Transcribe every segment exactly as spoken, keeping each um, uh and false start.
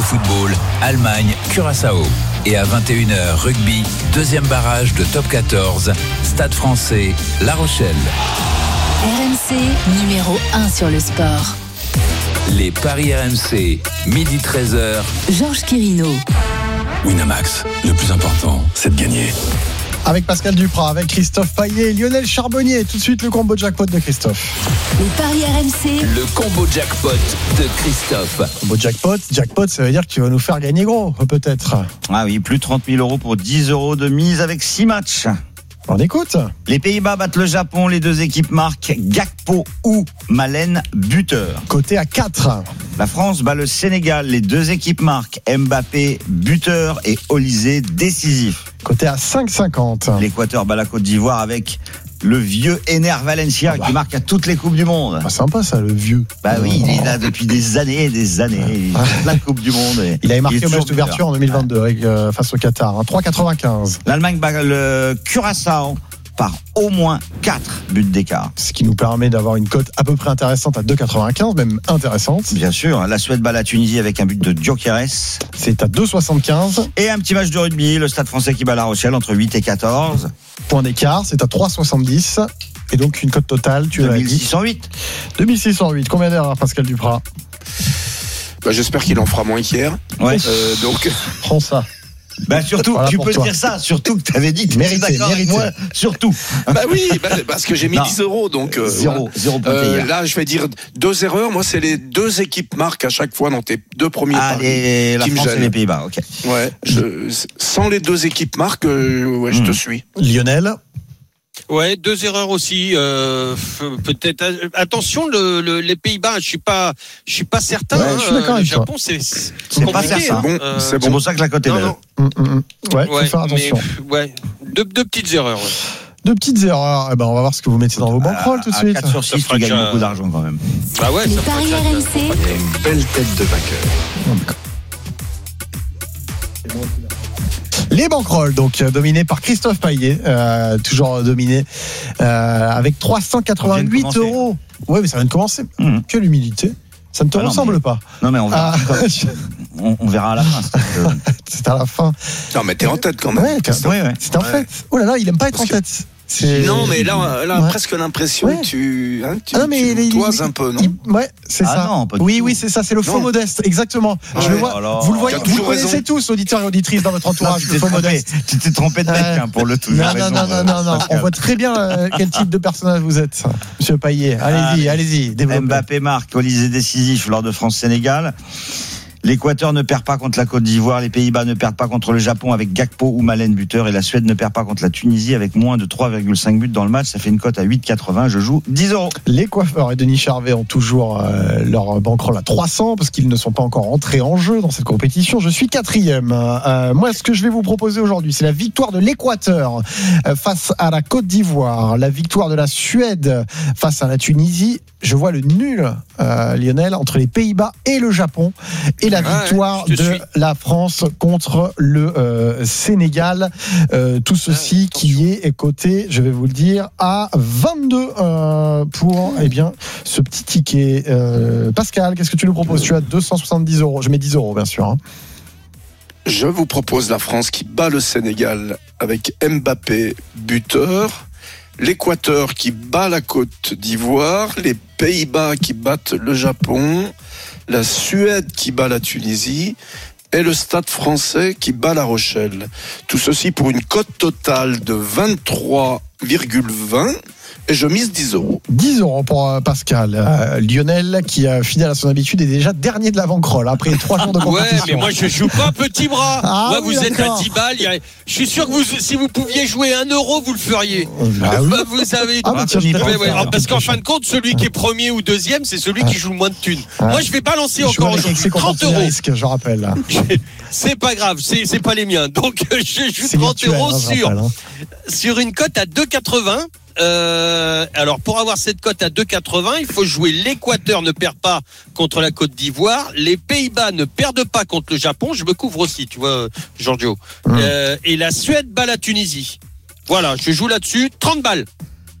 football, Allemagne, Curaçao. Et à vingt et une heures, rugby, deuxième barrage de top quatorze, Stade Français, La Rochelle. R M C, numéro un sur le sport. Les paris R M C, midi treize heures. Georges Quirino. Winamax, le plus important, c'est de gagner. Avec Pascal Duprat, avec Christophe Payet, Lionel Charbonnier. Tout de suite, le combo jackpot de Christophe. Les paris R M C. Le combo jackpot de Christophe. Combo jackpot, jackpot, ça veut dire que tu vas nous faire gagner gros, peut-être. Ah oui, plus de trente mille euros pour dix euros de mise avec six matchs. On écoute. Les Pays-Bas battent le Japon, les deux équipes marquent Gakpo ou Malen, buteur. Côté à quatre. La France bat le Sénégal, les deux équipes marquent Mbappé, buteur, et Olysée, décisif. Côté à cinq cinquante. L'Équateur bat la Côte d'Ivoire avec le vieux Ener Valencia, ah bah. qui marque à toutes les Coupes du Monde. Ah, sympa ça, le vieux. Bah oui, il est là depuis des années et des années. Ah. La Coupe du Monde. Et il avait marqué il au match d'ouverture en deux mille vingt-deux avec, euh, face au Qatar. Hein, trois quatre-vingt-quinze. L'Allemagne bat le Curaçao par au moins quatre buts d'écart. Ce qui nous permet d'avoir une cote à peu près intéressante à deux quatre-vingt-quinze, même intéressante. Bien sûr, la Suède bat la Tunisie avec un but de Gyökeres. C'est à deux soixante-quinze. Et un petit match de rugby, le Stade Français qui bat La Rochelle entre huit et quatorze. Point d'écart, c'est à trois soixante-dix. Et donc une cote totale, tu deux mille six cent huit. deux mille six cent huit. Combien d'erreurs, Pascal Duprat? Bah, j'espère qu'il en fera moins qu'hier. Ouais. Euh, donc. Prends ça. Bah surtout, voilà, tu peux toi. dire ça, surtout que tu avais dit que tu étais d'accord avec moi, surtout. Bah oui, bah, parce que j'ai mis non. dix euros, donc... Euh, zéro, voilà. zéro euh, là, je vais dire deux erreurs. Moi, c'est les deux équipes marquent à chaque fois dans tes deux premiers ah, paris. Les, la France et les Pays-Bas, ok. Ouais, je, sans les deux équipes marquent, euh, ouais, je mmh. te suis. Lionel? Ouais, deux erreurs aussi. Euh, peut-être. Attention, le, le, les Pays-Bas, je suis pas, je suis pas certain. Ouais, je suis d'accord le avec Japon, toi. c'est, c'est, c'est pas certain. Bon, euh, c'est, bon. c'est pour ça que la cote est belle. Mmh, mmh. Ouais, faut ouais, faire attention. Mais, ouais, deux, deux petites erreurs. Ouais. Deux petites erreurs. Eh ben, on va voir ce que vous mettez dans vos banquerolles tout de suite. quatre sur six, tu gagnes beaucoup d'argent quand même. Bah ouais. Les paris R M C. Il y a une belle tête de vainqueur. Les banquerolles, donc dominées par Christophe Payet, euh, toujours dominé euh, avec trois cent quatre-vingt-huit euros. Ouais, mais ça vient de commencer. Mmh. Quelle humilité. Ça ne te ah non, ressemble mais... pas. Non, mais on verra, ah. on, on verra à la fin. C'est à la fin. Non, mais t'es en tête quand même. Ouais, c'est, ouais, ouais. c'est en ouais. fait. Oh là là, il aime pas être Parce en tête. C'est... Non, mais là, là ouais. presque l'impression ouais. que tu, hein, tu, ah non, mais tu toises un peu, non il, Ouais, c'est ah ça. Non, oui, oui, c'est ça, c'est le faux non. modeste, exactement. Ouais. Je le vois. Alors, vous le voyez, vous le connaissez raison. tous, auditeurs et auditrices dans votre entourage, non, le faux trompé. modeste. Tu t'es trompé de mec euh, pour le tout. Non, non, non, non, non, non. On voit très bien euh, quel type de personnage vous êtes, Monsieur Payet. Allez-y, ah, allez-y. Développez. Mbappé marque, Olysée décisif lors de France-Sénégal. L'Équateur ne perd pas contre la Côte d'Ivoire, les Pays-Bas ne perdent pas contre le Japon avec Gakpo ou Malen buteur et la Suède ne perd pas contre la Tunisie avec moins de trois virgule cinq buts dans le match. Ça fait une cote à huit quatre-vingts. Je joue dix euros. Les coiffeurs et Denis Charvet ont toujours euh, leur bankroll à trois cents parce qu'ils ne sont pas encore entrés en jeu dans cette compétition. Je suis quatrième. Euh, moi, ce que je vais vous proposer aujourd'hui, c'est la victoire de l'Équateur euh, face à la Côte d'Ivoire, la victoire de la Suède face à la Tunisie. Je vois le nul, euh, Lionel, entre les Pays-Bas et le Japon. Et la victoire ah ouais, de suis. la France contre le euh, Sénégal. Euh, tout ceci ah, qui est coté, je vais vous le dire, à vingt-deux euh, pour eh bien, ce petit ticket. Euh, Pascal, qu'est-ce que tu nous proposes ? Tu as deux cent soixante-dix euros. Je mets dix euros, bien sûr. Hein. Je vous propose la France qui bat le Sénégal avec Mbappé buteur. L'Équateur qui bat la Côte d'Ivoire, les Pays-Bas qui battent le Japon, la Suède qui bat la Tunisie et le Stade Français qui bat La Rochelle. Tout ceci pour une cote totale de vingt-trois virgule vingt et je mise dix euros. dix euros pour Pascal. Euh, Lionel, qui est fidèle à son habitude, est déjà dernier de la bankroll après trois jours de compétition. Ouais, mais moi je joue pas petit bras. Ah, moi, oui, vous d'accord. êtes à dix balles. A... Je suis sûr que vous, si vous pouviez jouer un euro, vous le feriez. Ah, oui. Vous savez. Ah, bah, tiens, ouais, ouais, ouais, parce qu'en fin de compte, celui qui est premier ou deuxième, c'est celui qui joue le moins de thunes. Ah. Moi, je vais balancer je encore aujourd'hui trente euros. Risque, je rappelle. Là. C'est pas grave, c'est, c'est pas les miens. Donc, je joue trente euros hein, sur, rappelle, hein. sur une cote à deux quatre-vingts. Euh, alors pour avoir cette cote à deux quatre-vingts, il faut jouer l'Équateur ne perd pas contre la Côte d'Ivoire, les Pays-Bas ne perdent pas contre le Japon, je me couvre aussi, tu vois, Giorgio. Mmh. Euh, et la Suède bat la Tunisie. Voilà, je joue là-dessus, trente balles.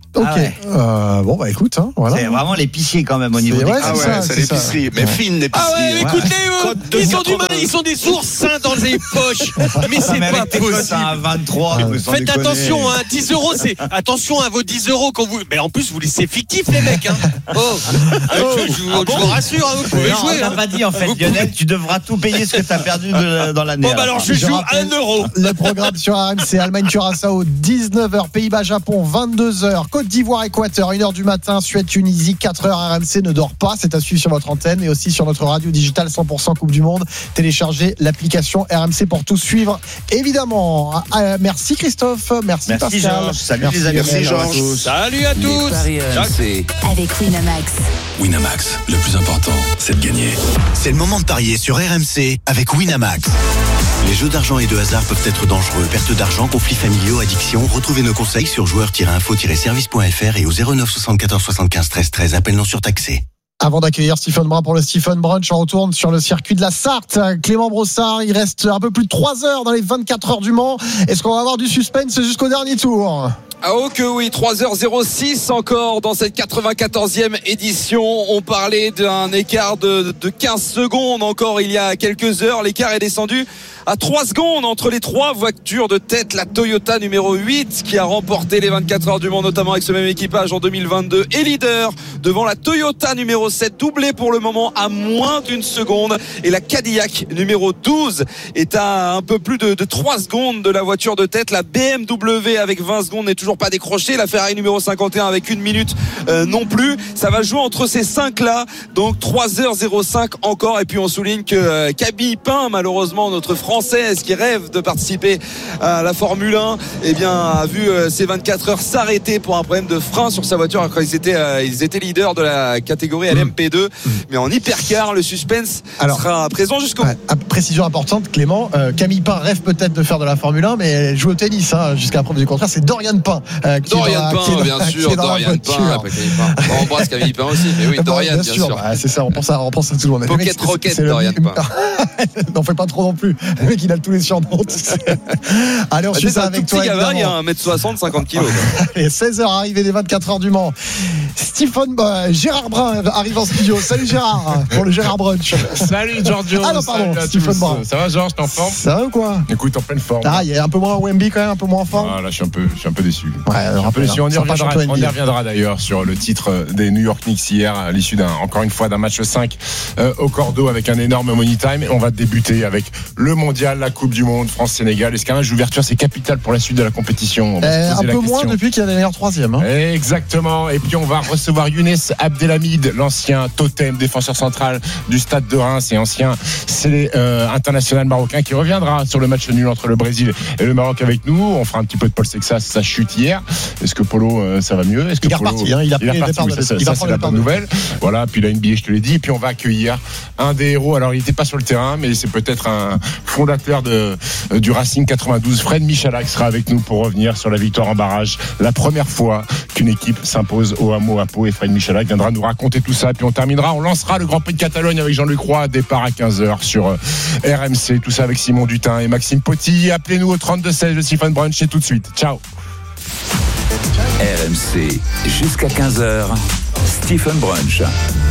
Ok. Ah ouais. euh, bon, bah écoute, hein, voilà. C'est vraiment l'épicier quand même au C'est- niveau des ouais, Ah c'est ouais, ça, c'est c'est l'épicerie. ça. Mais Ouais. fine l'épicerie. Ah ouais, hein. écoutez, eux, Côte de ils sont du quatre-vingts. mal, ils sont des oursins dans les poches. Mais c'est mais pas avec tes cotes possible. à vingt-trois, Ah, mais sans Faites déconner. attention, hein, dix euros, c'est attention à vos dix euros quand vous. Mais en plus, vous c'est fictif, les mecs. Hein. Oh, je, je- je- Ah bon je vous rassure, hein, vous pouvez Non, jouer. on n'a hein. pas dit en fait, Vous Lionel, tu devras tout payer ce que tu as perdu de- dans l'année. Bon, bah alors je Je joue rappelle- un euro. Le programme sur R M C, Allemagne-Curaçao, dix-neuf heures, Pays-Bas-Japon, vingt-deux heures, Côte d'Ivoire-Équateur, une heure du matin, Suède-Tunisie, quatre heures, R M C ne dort pas, c'est à suivre sur votre antenne et aussi sur notre radio digitale cent pour cent Coupe du Monde. Téléchargez l'application R M C pour tout suivre, évidemment. Ah, merci Christophe, merci, Merci Pascal. Georges, salut les amis. Merci, Lionel. Georges. Salut à Les tous. paris R M C. Avec Winamax. Winamax, le plus important, c'est de gagner. C'est le moment de parier sur R M C avec Winamax. Les jeux d'argent et de hasard peuvent être dangereux. Perte d'argent, conflits familiaux, addiction. Retrouvez nos conseils sur joueurs tiret info tiret service point f r et au zéro neuf soixante-quatorze soixante-quinze treize treize. Appel non surtaxé. Avant d'accueillir Stephen Brun pour le Stephen Brunch, on retourne sur le circuit de la Sarthe. Clément Brossard, il reste un peu plus de trois heures dans les vingt-quatre heures du Mans. Est-ce qu'on va avoir du suspense jusqu'au dernier tour ? Ah oh que oui, trois heures zéro six encore dans cette quatre-vingt-quatorzième édition. On parlait d'un écart de, de quinze secondes encore il y a quelques heures. L'écart est descendu à trois secondes entre les trois voitures de tête. La Toyota numéro huit qui a remporté les vingt-quatre heures du Mans, notamment avec ce même équipage en deux mille vingt-deux, est leader devant la Toyota numéro sept, doublée pour le moment à moins d'une seconde. Et la Cadillac numéro douze est à un peu plus de, de trois secondes de la voiture de tête. La B M W avec vingt secondes n'est toujours pas décrochée. La Ferrari numéro cinquante et un avec une minute euh, non plus. Ça va jouer entre ces cinq là. Donc trois heures zéro cinq encore. Et puis on souligne que euh, Camille Pain, malheureusement notre Française qui rêve de participer à la Formule un, eh bien a vu euh, ces vingt-quatre heures s'arrêter pour un problème de frein sur sa voiture quand ils étaient euh, ils étaient leaders de la catégorie L M P deux. Mmh. Mais en hypercar, le suspense Alors, sera présent jusqu'au bout. Ouais, précision importante, Clément, euh, Camille Pain rêve peut-être de faire de la Formule un, mais elle joue au tennis hein, jusqu'à la preuve du contraire. C'est Dorian Pain euh, qui Dorian est dans la, Pain, qui est dans, bien qui sûr, est dans la Dorian voiture. Pain, après Camille Pain. On embrasse Camille Pain aussi, mais oui, Bon, Dorian, bien bien sûr. sûr. Bah, c'est ça, on pense à, on pense à tout le monde. Pocket mec, c'est- Rocket, c'est le- Dorian Pain. N'en fais pas trop non plus. Le mec, il a tous les surnoms. tu sais. Allez, on Bah, suit c'est ça un avec tout toi. petit gamin, il y a évidemment. un mètre soixante, cinquante kilos. Allez, seize heures arrivée des vingt-quatre heures du Mans. Stephen, bah, Gérard Brun arrive en studio. Salut Gérard, pour le Gérard Brunch. Salut Giorgio. Ah non, pardon, Salut à Stephen tous. Brun. Ça va Georges, t'es en forme? Ça va ou quoi? Écoute, en pleine forme. Ah, il y a un peu moins Wemby quand même, un peu moins en forme. Ah, là, je suis un peu, je suis un peu déçu. Ouais, Je suis un peu déçu. On y sympa reviendra, champion on y N B A. reviendra d'ailleurs sur le titre des New York Knicks hier à l'issue d'un, encore une fois, d'un match cinq euh, au Cordo avec un énorme money time. Et on va débuter avec le mondial, la Coupe du Monde, France-Sénégal. Est-ce qu'un match d'ouverture, c'est capital pour la suite de la compétition? On va Euh, se poser un la peu question. moins depuis qu'il y a des meilleurs troisièmes. Hein. Exactement. Et puis on va recevoir Younes Abdelhamid, l'ancien totem défenseur central du Stade de Reims et ancien c'est, euh, international marocain qui reviendra sur le match nul entre le Brésil et le Maroc avec nous. On fera un petit peu de Paul Sexas, sa chute hier. Est-ce que Polo euh, ça va mieux? Est-ce que Il est Polo, reparti, hein, il a pris le reparti, départ oui, de- ça, il ça, va c'est prendre la le départ bonne de- nouvelle. Voilà, puis la N B A, je te l'ai dit. Et puis on va accueillir un des héros. Alors il n'était pas sur le terrain, mais c'est peut-être un fondateur de, euh, du Racing quatre-vingt-douze. Fred Michalak sera avec nous pour revenir sur la victoire en barrage. La première fois qu'une équipe s'impose au Hameau à Pau, et Fred Michalak viendra nous raconter tout ça. Puis on terminera, on lancera le Grand Prix de Catalogne avec Jean-Luc Roy, départ à quinze heures sur euh, R M C. Tout ça avec Simon Dutin et Maxime Potti. Appelez-nous au trente-deux seize, le Stephen Brunch, et tout de suite. Ciao. R M C, jusqu'à quinze heures, Stephen Brunch.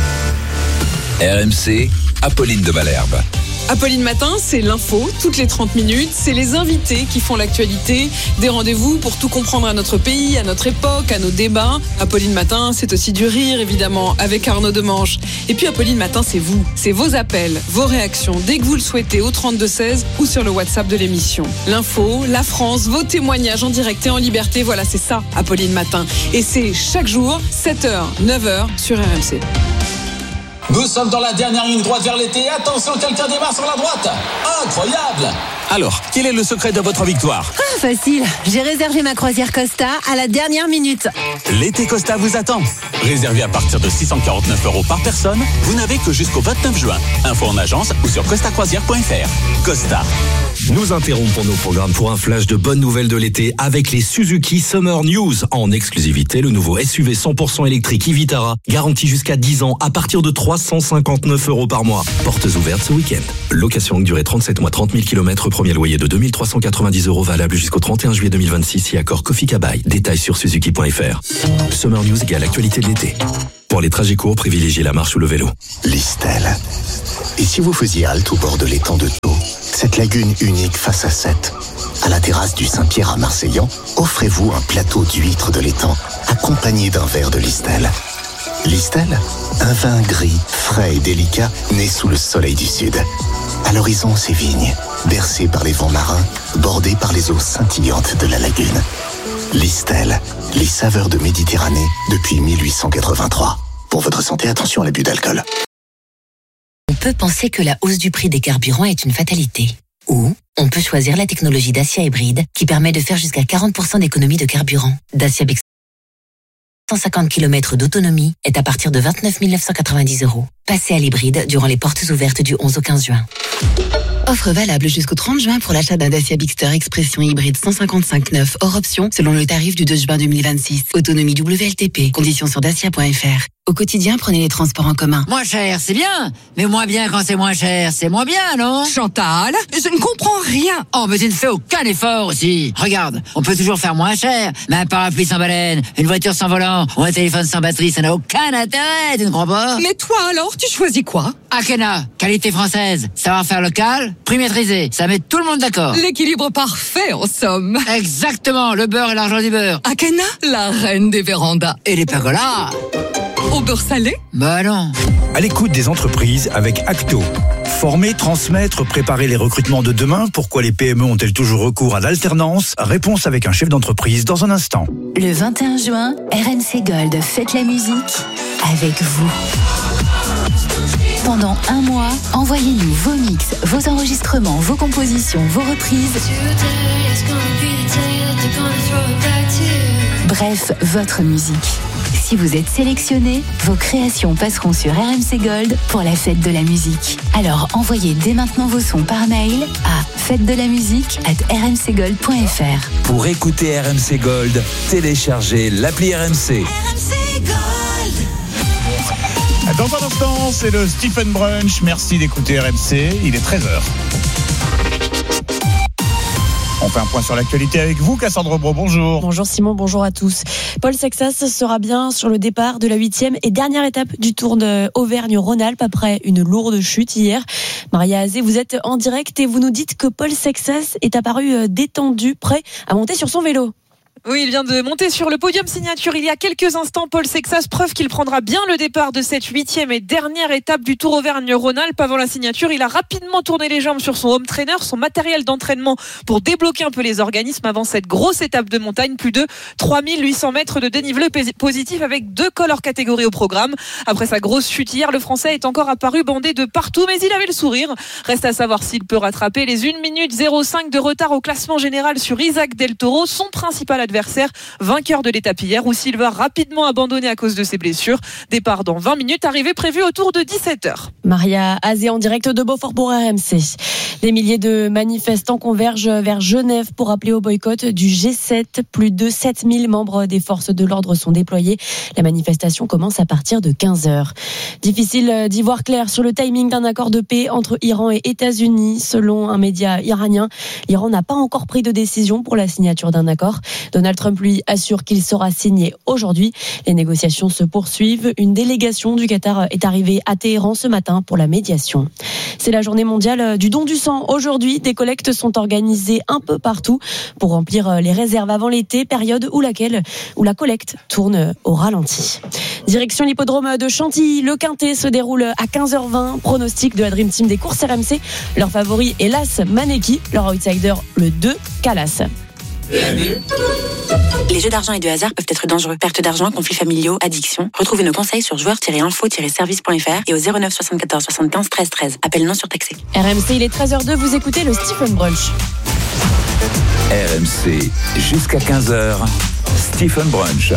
R M C, Apolline de Malherbe. Apolline Matin, c'est l'info, toutes les trente minutes. C'est les invités qui font l'actualité. Des rendez-vous pour tout comprendre à notre pays, à notre époque, à nos débats. Apolline Matin, c'est aussi du rire, évidemment, avec Arnaud Demanche. Et puis Apolline Matin, c'est vous. C'est vos appels, vos réactions, dès que vous le souhaitez, au trente-deux seize ou sur le WhatsApp de l'émission. L'info, la France, vos témoignages en direct et en liberté. Voilà, c'est ça, Apolline Matin. Et c'est chaque jour, sept heures, neuf heures, sur R M C. Nous sommes dans la dernière ligne droite vers l'été. Attention, quelqu'un démarre sur la droite. Incroyable! Alors, quel est le secret de votre victoire? Ah, facile. J'ai réservé ma croisière Costa à la dernière minute. L'été Costa vous attend. Réservé à partir de six cent quarante-neuf euros par personne, vous n'avez que jusqu'au vingt-neuf juin. Info en agence ou sur costa croisière point f r. Costa. Nous interrompons nos programmes pour un flash de bonnes nouvelles de l'été avec les Suzuki Summer News. En exclusivité, le nouveau S U V cent pour cent électrique e Vitara, garanti jusqu'à dix ans à partir de trois cent cinquante-neuf euros par mois. Portes ouvertes ce week-end. Location longue durée trente-sept mois, trente mille kilomètres. Premier loyer de deux mille trois cent quatre-vingt-dix euros valable jusqu'au trente et un juillet deux mille vingt-six et accord Kofi Kabai. Détails sur suzuki point f r. Summer News égale actualité de l'été. Pour les trajets courts, privilégiez la marche ou le vélo. Listel. Et si vous faisiez halte au bord de l'étang de Thau, cette lagune unique face à Sète, à la terrasse du Saint-Pierre à Marseillan, offrez-vous un plateau d'huîtres de l'étang, accompagné d'un verre de Listel. Listel, un vin gris, frais et délicat, né sous le soleil du Sud. À l'horizon, ses vignes, bercées par les vents marins, bordées par les eaux scintillantes de la lagune. Listel, les saveurs de Méditerranée depuis mille huit cent quatre-vingt-trois. Pour votre santé, attention à l'abus d'alcool. On peut penser que la hausse du prix des carburants est une fatalité. Ou on peut choisir la technologie Dacia hybride qui permet de faire jusqu'à quarante pour cent d'économie de carburant. Dacia Bexar cent cinquante kilomètres d'autonomie est à partir de vingt-neuf mille neuf cent quatre-vingt-dix euros. Passez à l'hybride durant les portes ouvertes du onze au quinze juin. Offre valable jusqu'au trente juin pour l'achat d'un Dacia Bixter Expression hybride cent cinquante-cinq neuf hors option selon le tarif du deux juin deux mille vingt-six. Autonomie W L T P. Conditions sur dacia point f r. Au quotidien, prenez les transports en commun. Moins cher, c'est bien. Mais moins bien quand c'est moins cher, c'est moins bien, non? Chantal, je ne comprends rien. Oh, mais tu ne fais aucun effort aussi. Regarde, on peut toujours faire moins cher. Mais un parapluie sans baleine, une voiture sans volant ou un téléphone sans batterie, ça n'a aucun intérêt, tu ne crois pas? Mais toi alors, tu choisis quoi? Akena, qualité française, savoir-faire local, prix maîtrisé. Ça met tout le monde d'accord. L'équilibre parfait, en somme. Exactement, le beurre et l'argent du beurre. Akena, la reine des vérandas. Et les pergolas. Au beurre salé? Bah non. À l'écoute des entreprises avec Acto. Former, transmettre, préparer les recrutements de demain. Pourquoi les P M E ont-elles toujours recours à l'alternance? Réponse avec un chef d'entreprise dans un instant. Le vingt et un juin, R M C Gold fête la musique avec vous. Pendant un mois, envoyez-nous vos mix, vos enregistrements, vos compositions, vos reprises. Bref, votre musique. Si vous êtes sélectionné, vos créations passeront sur R M C Gold pour la fête de la musique. Alors envoyez dès maintenant vos sons par mail à fête de la musique arobase r m c gold point f r. Pour écouter R M C Gold, téléchargez l'appli R M C. R M C Gold. Dans un instant, c'est le Stephen Brunch. Merci d'écouter R M C. Il est treize heures. On fait un point sur l'actualité avec vous, Cassandre Bro, bonjour. Bonjour Simon, bonjour à tous. Paul Sexas sera bien sur le départ de la huitième et dernière étape du Tour de Auvergne-Rhône-Alpes après une lourde chute hier. Maria Azé, vous êtes en direct et vous nous dites que Paul Sexas est apparu détendu, prêt à monter sur son vélo. Oui, il vient de monter sur le podium signature il y a quelques instants. Paul Sexas, preuve qu'il prendra bien le départ de cette huitième et dernière étape du Tour Auvergne-Rhône-Alpes. Avant la signature, il a rapidement tourné les jambes sur son home trainer, son matériel d'entraînement pour débloquer un peu les organismes avant cette grosse étape de montagne. Plus de trois mille huit cents mètres de dénivelé positif avec deux cols hors catégorie au programme. Après sa grosse chute hier, le Français est encore apparu bandé de partout, mais il avait le sourire. Reste à savoir s'il peut rattraper les une minute zéro cinq de retard au classement général sur Isaac Del Toro, son principal adversaire, vainqueur de l'étape hier, où s'il va rapidement abandonner à cause de ses blessures. Départ dans vingt minutes, arrivée prévue autour de dix-sept heures. Maria Azé en direct de Beaufort pour R M C. Des milliers de manifestants convergent vers Genève pour appeler au boycott du G sept. Plus de sept mille membres des forces de l'ordre sont déployés. La manifestation commence à partir de quinze heures. Difficile d'y voir clair sur le timing d'un accord de paix entre Iran et États-Unis. Selon un média iranien, l'Iran n'a pas encore pris de décision pour la signature d'un accord. Donald Trump lui assure qu'il sera signé aujourd'hui. Les négociations se poursuivent. Une délégation du Qatar est arrivée à Téhéran ce matin pour la médiation. C'est la journée mondiale du don du sang. Aujourd'hui, des collectes sont organisées un peu partout pour remplir les réserves avant l'été, période où, laquelle, où la collecte tourne au ralenti. Direction l'hippodrome de Chantilly. Le Quintet se déroule à quinze heures vingt. Pronostic de la Dream Team des courses R M C. Leur favori est l'As Maneki. Leur outsider, le deux, Calas. Les jeux d'argent et de hasard peuvent être dangereux. Perte d'argent, conflits familiaux, addiction. Retrouvez nos conseils sur joueurs tiret info tiret service point f r et au zéro neuf soixante-quatorze soixante-quinze treize treize. Appel non surtaxé. R M C, il est treize heures deux. Vous écoutez le Stephen Brunch. R M C, jusqu'à quinze heures, Stephen Brunch.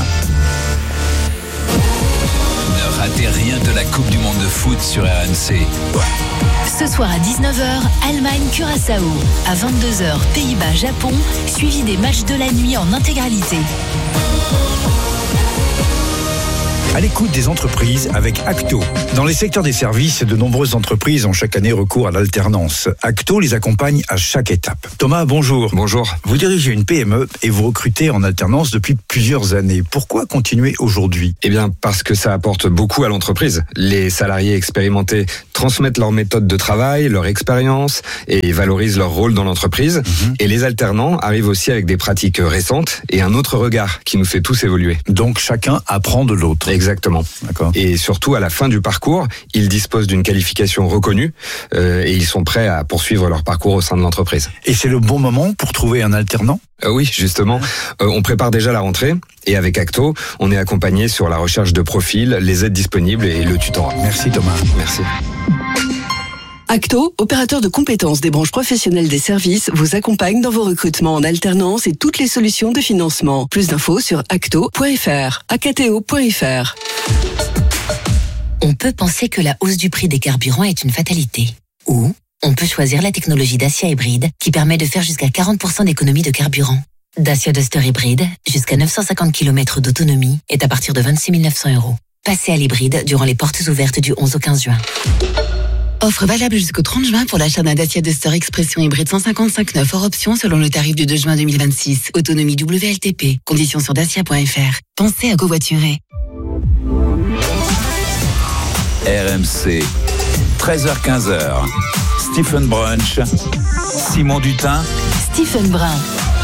Ne ratez rien de la Coupe du Monde de foot sur R M C. Ce soir à dix-neuf heures, Allemagne-Curaçao. À vingt-deux heures, Pays-Bas-Japon, suivi des matchs de la nuit en intégralité. À l'écoute des entreprises avec Acto. Dans les secteurs des services, de nombreuses entreprises ont chaque année recours à l'alternance. Acto les accompagne à chaque étape. Thomas, bonjour. Bonjour. Vous dirigez une P M E et vous recrutez en alternance depuis plusieurs années. Pourquoi continuer aujourd'hui ? Eh bien, parce que ça apporte beaucoup à l'entreprise. Les salariés expérimentés transmettent leur méthode de travail, leur expérience et valorisent leur rôle dans l'entreprise. Mmh. Et les alternants arrivent aussi avec des pratiques récentes et un autre regard qui nous fait tous évoluer. Donc chacun apprend de l'autre. Exactement. D'accord. Et surtout, à la fin du parcours, ils disposent d'une qualification reconnue euh, et ils sont prêts à poursuivre leur parcours au sein de l'entreprise. Et c'est le bon moment pour trouver un alternant ? euh, Oui, justement. Euh, on prépare déjà la rentrée et avec Acto, on est accompagné sur la recherche de profils, les aides disponibles et le tutorat. Merci Thomas. Merci. Acto, opérateur de compétences des branches professionnelles des services, vous accompagne dans vos recrutements en alternance et toutes les solutions de financement. Plus d'infos sur acto point f r, acto point f r. On peut penser que la hausse du prix des carburants est une fatalité. Ou on peut choisir la technologie Dacia hybride qui permet de faire jusqu'à quarante pour cent d'économie de carburant. Dacia Duster hybride, jusqu'à neuf cent cinquante kilomètres d'autonomie, est à partir de vingt-six mille neuf cents euros. Passez à l'hybride durant les portes ouvertes du onze au quinze juin. Offre valable jusqu'au trente juin pour l'achat d'un Dacia Duster Expression hybride cent cinquante-cinq neuf hors option selon le tarif du deux juin deux mille vingt-six. Autonomie W L T P. Conditions sur dacia point f r. Pensez à covoiturer. R M C, treize heures quinze. Stephen Brunch, Simon Dutin, Stephen Brun.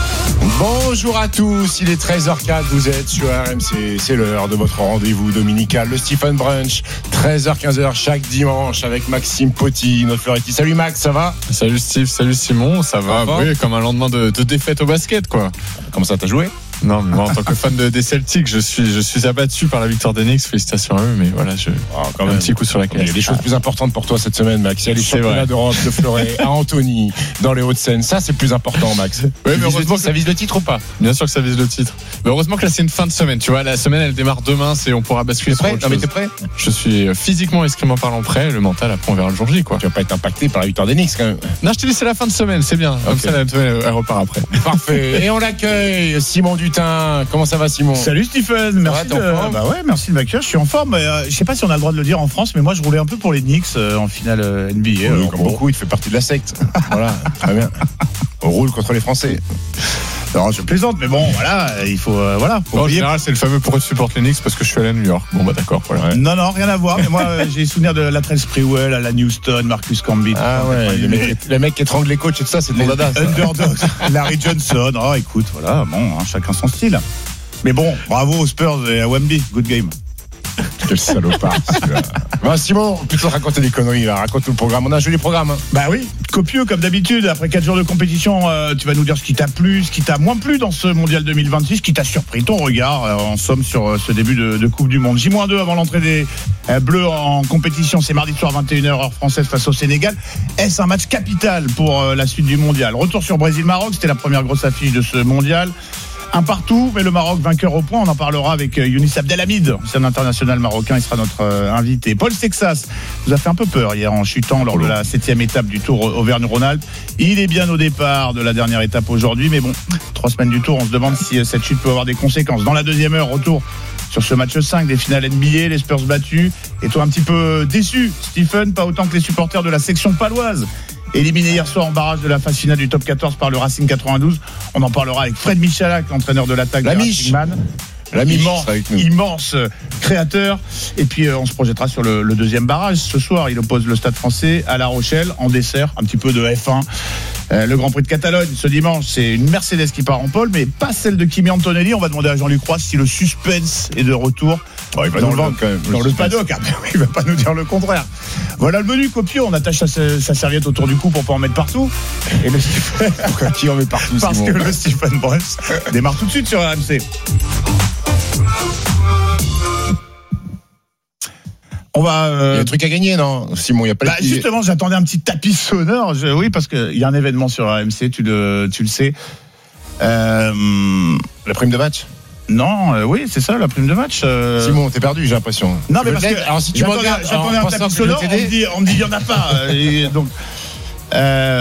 Bonjour à tous, il est treize heures quatre, vous êtes sur R M C, c'est l'heure de votre rendez-vous dominical, le Stephen Brunch, treize heures quinze chaque dimanche avec Maxime Potti, notre Floretti. Salut Max, ça va ? Salut Steve, salut Simon, ça va, va oui, comme un lendemain de, de défaite au basket quoi. Comment ça, t'as joué ? Non, mais moi, en tant que fan de, des Celtics, je suis, je suis abattu par la victoire des Knicks. Félicitations à eux, mais voilà, je, oh, quand même. un petit coup sur la caisse. Il y a des choses plus importantes pour toi cette semaine, Max. Il y a les championnats d'Europe de Fleuret à Antony, dans les Hauts-de-Seine. Ça, c'est plus important, Max. Oui, mais heureusement que ça vise le titre ou pas ? Bien sûr que ça vise le titre. Mais heureusement que là, c'est une fin de semaine. Tu vois, la semaine, elle démarre demain. C'est, on pourra basculer sur autre chose. T'es prêt ? Je suis physiquement, escriment parlant prêt. Le mental, après, on verra le jour J, quoi. Tu vas pas être impacté par la victoire des Knicks, quand même. Non, je te dis, c'est la fin de semaine. C'est bien. Comme okay. ça, la semaine, elle repart après. Parfait. Et on l'accueille, Simon Dutin. Comment ça va, Simon ? Salut Stephen, merci ouais, de, bah ouais, merci de m'accueillir. Je suis en forme. Euh, je sais pas si on a le droit de le dire en France, mais moi je roulais un peu pour les Knicks euh, en finale euh, N B A. Oui, alors, comme bon. beaucoup, il fait partie de la secte. Voilà, très bien. On roule contre les Français. Alors, je plaisante, mais bon, voilà, il faut, euh, voilà. Faut bon, en général, c'est le fameux pourquoi tu supportes les Knicks parce que je suis allé à New York. Bon, bah d'accord. Voilà. Non, non, rien à voir. Mais moi, euh, j'ai souvenir de la Latrell Sprewell, à la Houston, Marcus Camby. Ah ouais, le mec, le mec qui étrangle les coachs et tout ça, c'est de mon dada. Underdogs, Larry Johnson. Oh, écoute, voilà, bon, hein, chacun son style. Mais bon, bravo aux Spurs et à Wemby, good game. Quel salopard. Bon, Simon, plutôt raconter des conneries là. Raconte-nous le programme. On a un joli programme. Hein. Bah oui, copieux comme d'habitude. Après quatre jours de compétition, euh, tu vas nous dire ce qui t'a plu, ce qui t'a moins plu dans ce mondial deux mille vingt-six, ce qui t'a surpris ton regard euh, en somme sur euh, ce début de, de Coupe du Monde. J moins deux avant l'entrée des euh, Bleus en compétition. C'est mardi soir vingt et une heures heure française face au Sénégal. Est-ce un match capital pour euh, la suite du mondial ? Retour sur Brésil-Maroc, c'était la première grosse affiche de ce mondial. Un partout, mais le Maroc vainqueur au point. On en parlera avec Younis Abdelhamid, ancien international marocain. Il sera notre euh, invité. Paul Sexas nous a fait un peu peur hier en chutant lors de la septième étape du Tour Auvergne-Rhône-Alpes. Il est bien au départ de la dernière étape aujourd'hui, mais bon, trois semaines du Tour, on se demande si cette chute peut avoir des conséquences. Dans la deuxième heure, retour sur ce match cinq des finales N B A, les Spurs battus. Et toi un petit peu déçu, Stephen, pas autant que les supporters de la section paloise. Éliminé hier soir en barrage de la phase finale du top quatorze par le Racing quatre-vingt-douze. On en parlera avec Fred Michalak, l'entraîneur de l'attaque la des Mich. Racing Man. La immense, immense créateur. Et puis euh, on se projettera sur le, le deuxième barrage. Ce soir, il oppose le Stade Français à La Rochelle en dessert, un petit peu de F un. Euh, le Grand Prix de Catalogne, ce dimanche, c'est une Mercedes qui part en pole, mais pas celle de Kimi Antonelli. On va demander à Jean-Luc Roy si le suspense est de retour oh, il va dans, nous le, le, quand même, dans le, le paddock. Ah, ben oui, il va pas nous dire le contraire. Voilà le menu copieux. On attache sa, sa serviette autour du cou pour pas en mettre partout. Et le Stephen... Pourquoi qui en met partout? Parce que le Stephen Brunch démarre tout de suite sur R M C. On va. Euh... Il y a un truc à gagner, non, Simon? Il y a pas. Bah, les... Justement, j'attendais un petit tapis sonore. Je... Oui, parce qu'il y a un événement sur R M C, tu le, tu le sais. Euh... La prime de match. Non, euh, oui, c'est ça, la prime de match. Euh... Simon, t'es perdu, j'ai l'impression. Non, mais parce que alors si tu j'attendais, regardes, j'attendais un tapis sonore, on me dit, on me dit, il y en a pas. Et donc. Euh,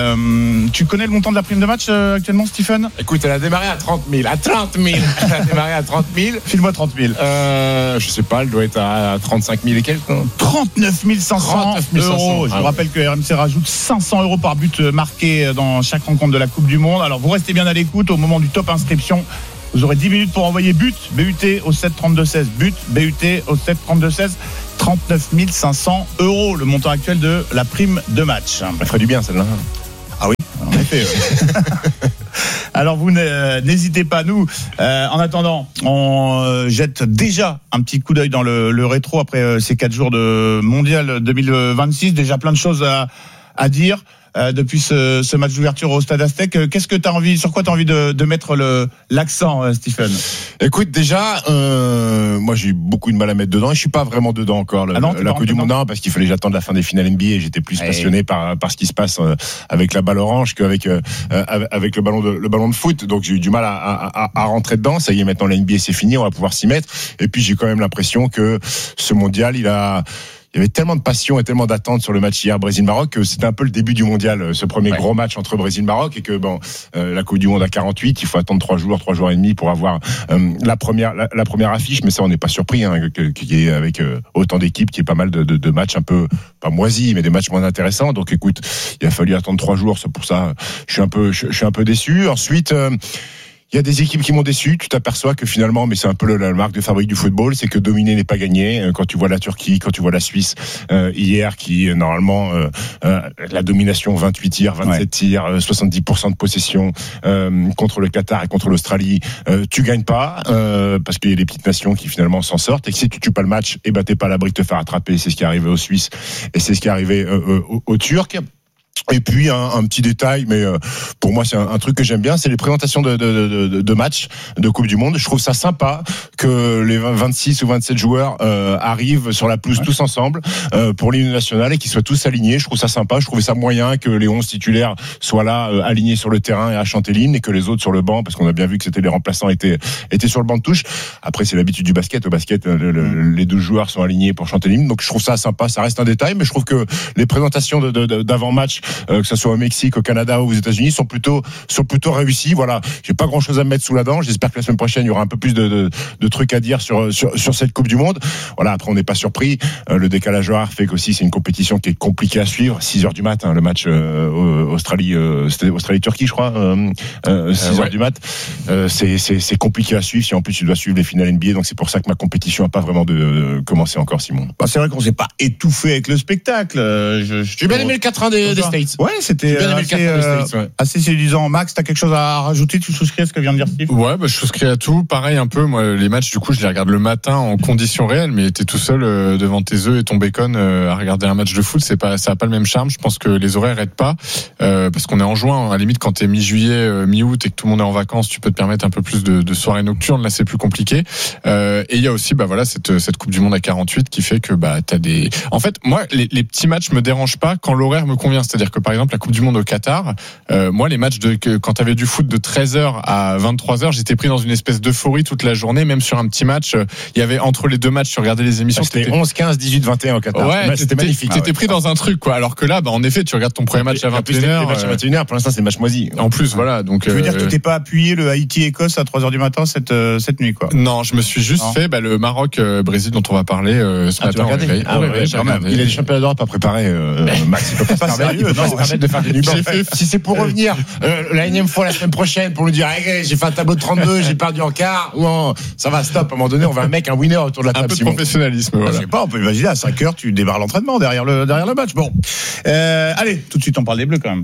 Euh, tu connais le montant de la prime de match euh, actuellement, Stephen ? Écoute, elle a démarré à trente mille. À trente mille. Elle a démarré à trente mille. File-moi trente mille. Euh, je sais pas, elle doit être à trente-cinq mille et quelques. trente-neuf mille cinq cents euros. Je vous rappelle que R M C rajoute cinq cents euros par but marqué dans chaque rencontre de la Coupe du Monde. Alors vous restez bien à l'écoute. Au moment du top inscription, vous aurez dix minutes pour envoyer but, B U T au sept trente-deux seize. But, B U T au sept trente-deux seize. trente-neuf mille cinq cents euros, le montant actuel de la prime de match. Ça ferait du bien celle-là. Ah oui, en effet. Ouais. Alors vous n'hésitez pas, nous, euh, en attendant, on euh, jette déjà un petit coup d'œil dans le, le rétro après euh, ces quatre jours de mondial deux mille vingt-six. Déjà plein de choses à, à dire. Euh, depuis ce, ce match d'ouverture au Stade Aztec, qu'est-ce que tu as envie, sur quoi tu as envie de, de mettre le, l'accent, euh, Stephen ? Écoute, déjà, euh, moi j'ai eu beaucoup de mal à mettre dedans et je suis pas vraiment dedans encore. Le, ah non, la Coupe du Monde, parce qu'il fallait j'attendre la fin des finales N B A et j'étais plus passionné par, par ce qui se passe euh, avec la balle orange qu'avec euh, avec le ballon de le ballon de foot. Donc j'ai eu du mal à, à, à rentrer dedans. Ça y est, maintenant la N B A c'est fini, on va pouvoir s'y mettre. Et puis j'ai quand même l'impression que ce mondial, il a Il y avait tellement de passion et tellement d'attente sur le match hier Brésil-Maroc que c'était un peu le début du mondial, ce premier ouais. gros match entre Brésil-Maroc, et que bon, euh, la Coupe du Monde à quarante-huit, il faut attendre trois jours, trois jours et demi pour avoir euh, la première, la, la première affiche. Mais ça, on n'est pas surpris hein, qu'il y ait avec euh, autant d'équipes, qu'il y ait pas mal de, de, de matchs un peu pas moisis, mais des matchs moins intéressants. Donc, écoute, il a fallu attendre trois jours. C'est pour ça, je suis un peu, je, je suis un peu déçu. Ensuite. Euh, Il y a des équipes qui m'ont déçu. Tu t'aperçois que finalement, mais c'est un peu le, la marque de fabrique du football, c'est que dominer n'est pas gagné. Quand tu vois la Turquie, quand tu vois la Suisse euh, hier, qui normalement euh, euh, la domination, vingt-huit tirs, vingt-sept ouais. tirs, euh, soixante-dix pour cent de possession euh, contre le Qatar et contre l'Australie, euh, tu gagnes pas euh, parce qu'il y a des petites nations qui finalement s'en sortent. Et que si tu tues pas le match, et ben t'es pas à l'abri de te faire attraper. C'est ce qui est arrivé aux Suisses et c'est ce qui est arrivé euh, euh, aux, aux Turcs. Et puis un, un petit détail, mais euh, pour moi c'est un, un truc que j'aime bien, c'est les présentations de, de, de, de matchs de Coupe du Monde. Je trouve ça sympa que les vingt-six ou vingt-sept joueurs euh, arrivent sur la pelouse ouais. tous ensemble euh, pour l'hymne national et qu'ils soient tous alignés. Je trouve ça sympa. Je trouvais ça moyen que les onze titulaires soient là euh, alignés sur le terrain et à chanter l'hymne, et que les autres sur le banc, parce qu'on a bien vu que c'était les remplaçants étaient étaient sur le banc de touche. Après c'est l'habitude du basket. Au basket, le, le, mmh. les douze joueurs sont alignés pour chanter l'hymne. Donc je trouve ça sympa. Ça reste un détail, mais je trouve que les présentations de, de, d'avant-match, Euh, que ce soit au Mexique, au Canada ou aux États-Unis, sont plutôt sont plutôt réussis. Voilà, j'ai pas grand-chose à me mettre sous la dent. J'espère que la semaine prochaine il y aura un peu plus de, de, de trucs à dire sur sur sur cette Coupe du Monde. Voilà, après on n'est pas surpris. Euh, le décalage horaire fait qu'aussi c'est une compétition qui est compliquée à suivre. six heures du matin, le match euh, Australie, euh, c'était Australie-Turquie, je crois. Euh, euh, six heures ouais. du mat. Euh, c'est c'est c'est compliqué à suivre si en plus tu dois suivre les finales N B A. Donc c'est pour ça que ma compétition a pas vraiment de euh, commencé encore, Simon. Bah, c'est vrai qu'on s'est pas étouffé avec le spectacle. Euh, je, je j'ai bien aimé le quatre un des, des States. Ouais, c'était euh, assez, euh, States, ouais. assez séduisant. Max, t'as quelque chose à rajouter? Tu souscris à ce que vient de dire Steve? Ouais, bah, je souscris à tout. Pareil un peu. Moi, les matchs, du coup, je les regarde le matin en conditions réelles, mais t'es tout seul euh, devant tes œufs et ton bacon euh, à regarder un match de foot, c'est pas, ça a pas le même charme. Je pense que les horaires aident pas euh, parce qu'on est en juin. À la limite, quand t'es mi-juillet, euh, mi-août et que tout le monde est en vacances, tu peux te permettre un peu plus de, de soirées nocturnes. Là, c'est plus compliqué. Euh, et il y a aussi, bah voilà, cette cette Coupe du Monde à quarante-huit qui fait que bah t'as des. En fait, moi, les, les petits matchs me dérangent pas quand l'horaire me convient. C'est-à-dire que par exemple, la Coupe du Monde au Qatar, euh, moi, les matchs de que, quand t'avais du foot de treize heures à vingt-trois heures, j'étais pris dans une espèce d'euphorie toute la journée. Même sur un petit match, il y avait entre les deux matchs, tu regardais les émissions. Ah, c'était onze, quinze, dix-huit, vingt et un au Qatar. Ouais, c'était magnifique. T'étais ah ouais. pris dans un truc, quoi. Alors que là, bah, en effet, tu regardes ton premier match à vingt et une heures. Les matchs à vingt et une heures, pour l'instant, c'est le match moisi. En plus, voilà. Donc, tu veux euh... dire que tu t'es pas appuyé le Haïti-Écosse à trois heures du matin cette, euh, cette nuit, quoi? Non, je me suis juste non. fait, bah, le Maroc-Brésil dont on va parler, euh, ce ah, matin. Ah, ouais, ouais, ouais, il a des championnats d'Europe à préparer, euh, Max. Il peut pas se permettre, il peut pas se permettre de faire des nuits blanches. Si c'est pour revenir, euh, la énième fois la semaine prochaine pour nous dire, hey, j'ai fait un tableau de trente-deux, j'ai perdu en quart, non, ça va, stop. À un moment donné, on va un mec, un winner autour de la table. Un peu de professionnalisme, voilà. Je sais pas, on peut imaginer à cinq heures, tu démarres l'entraînement derrière le, derrière le match. Bon. Euh, allez, tout de suite, on parle des Bleus quand même.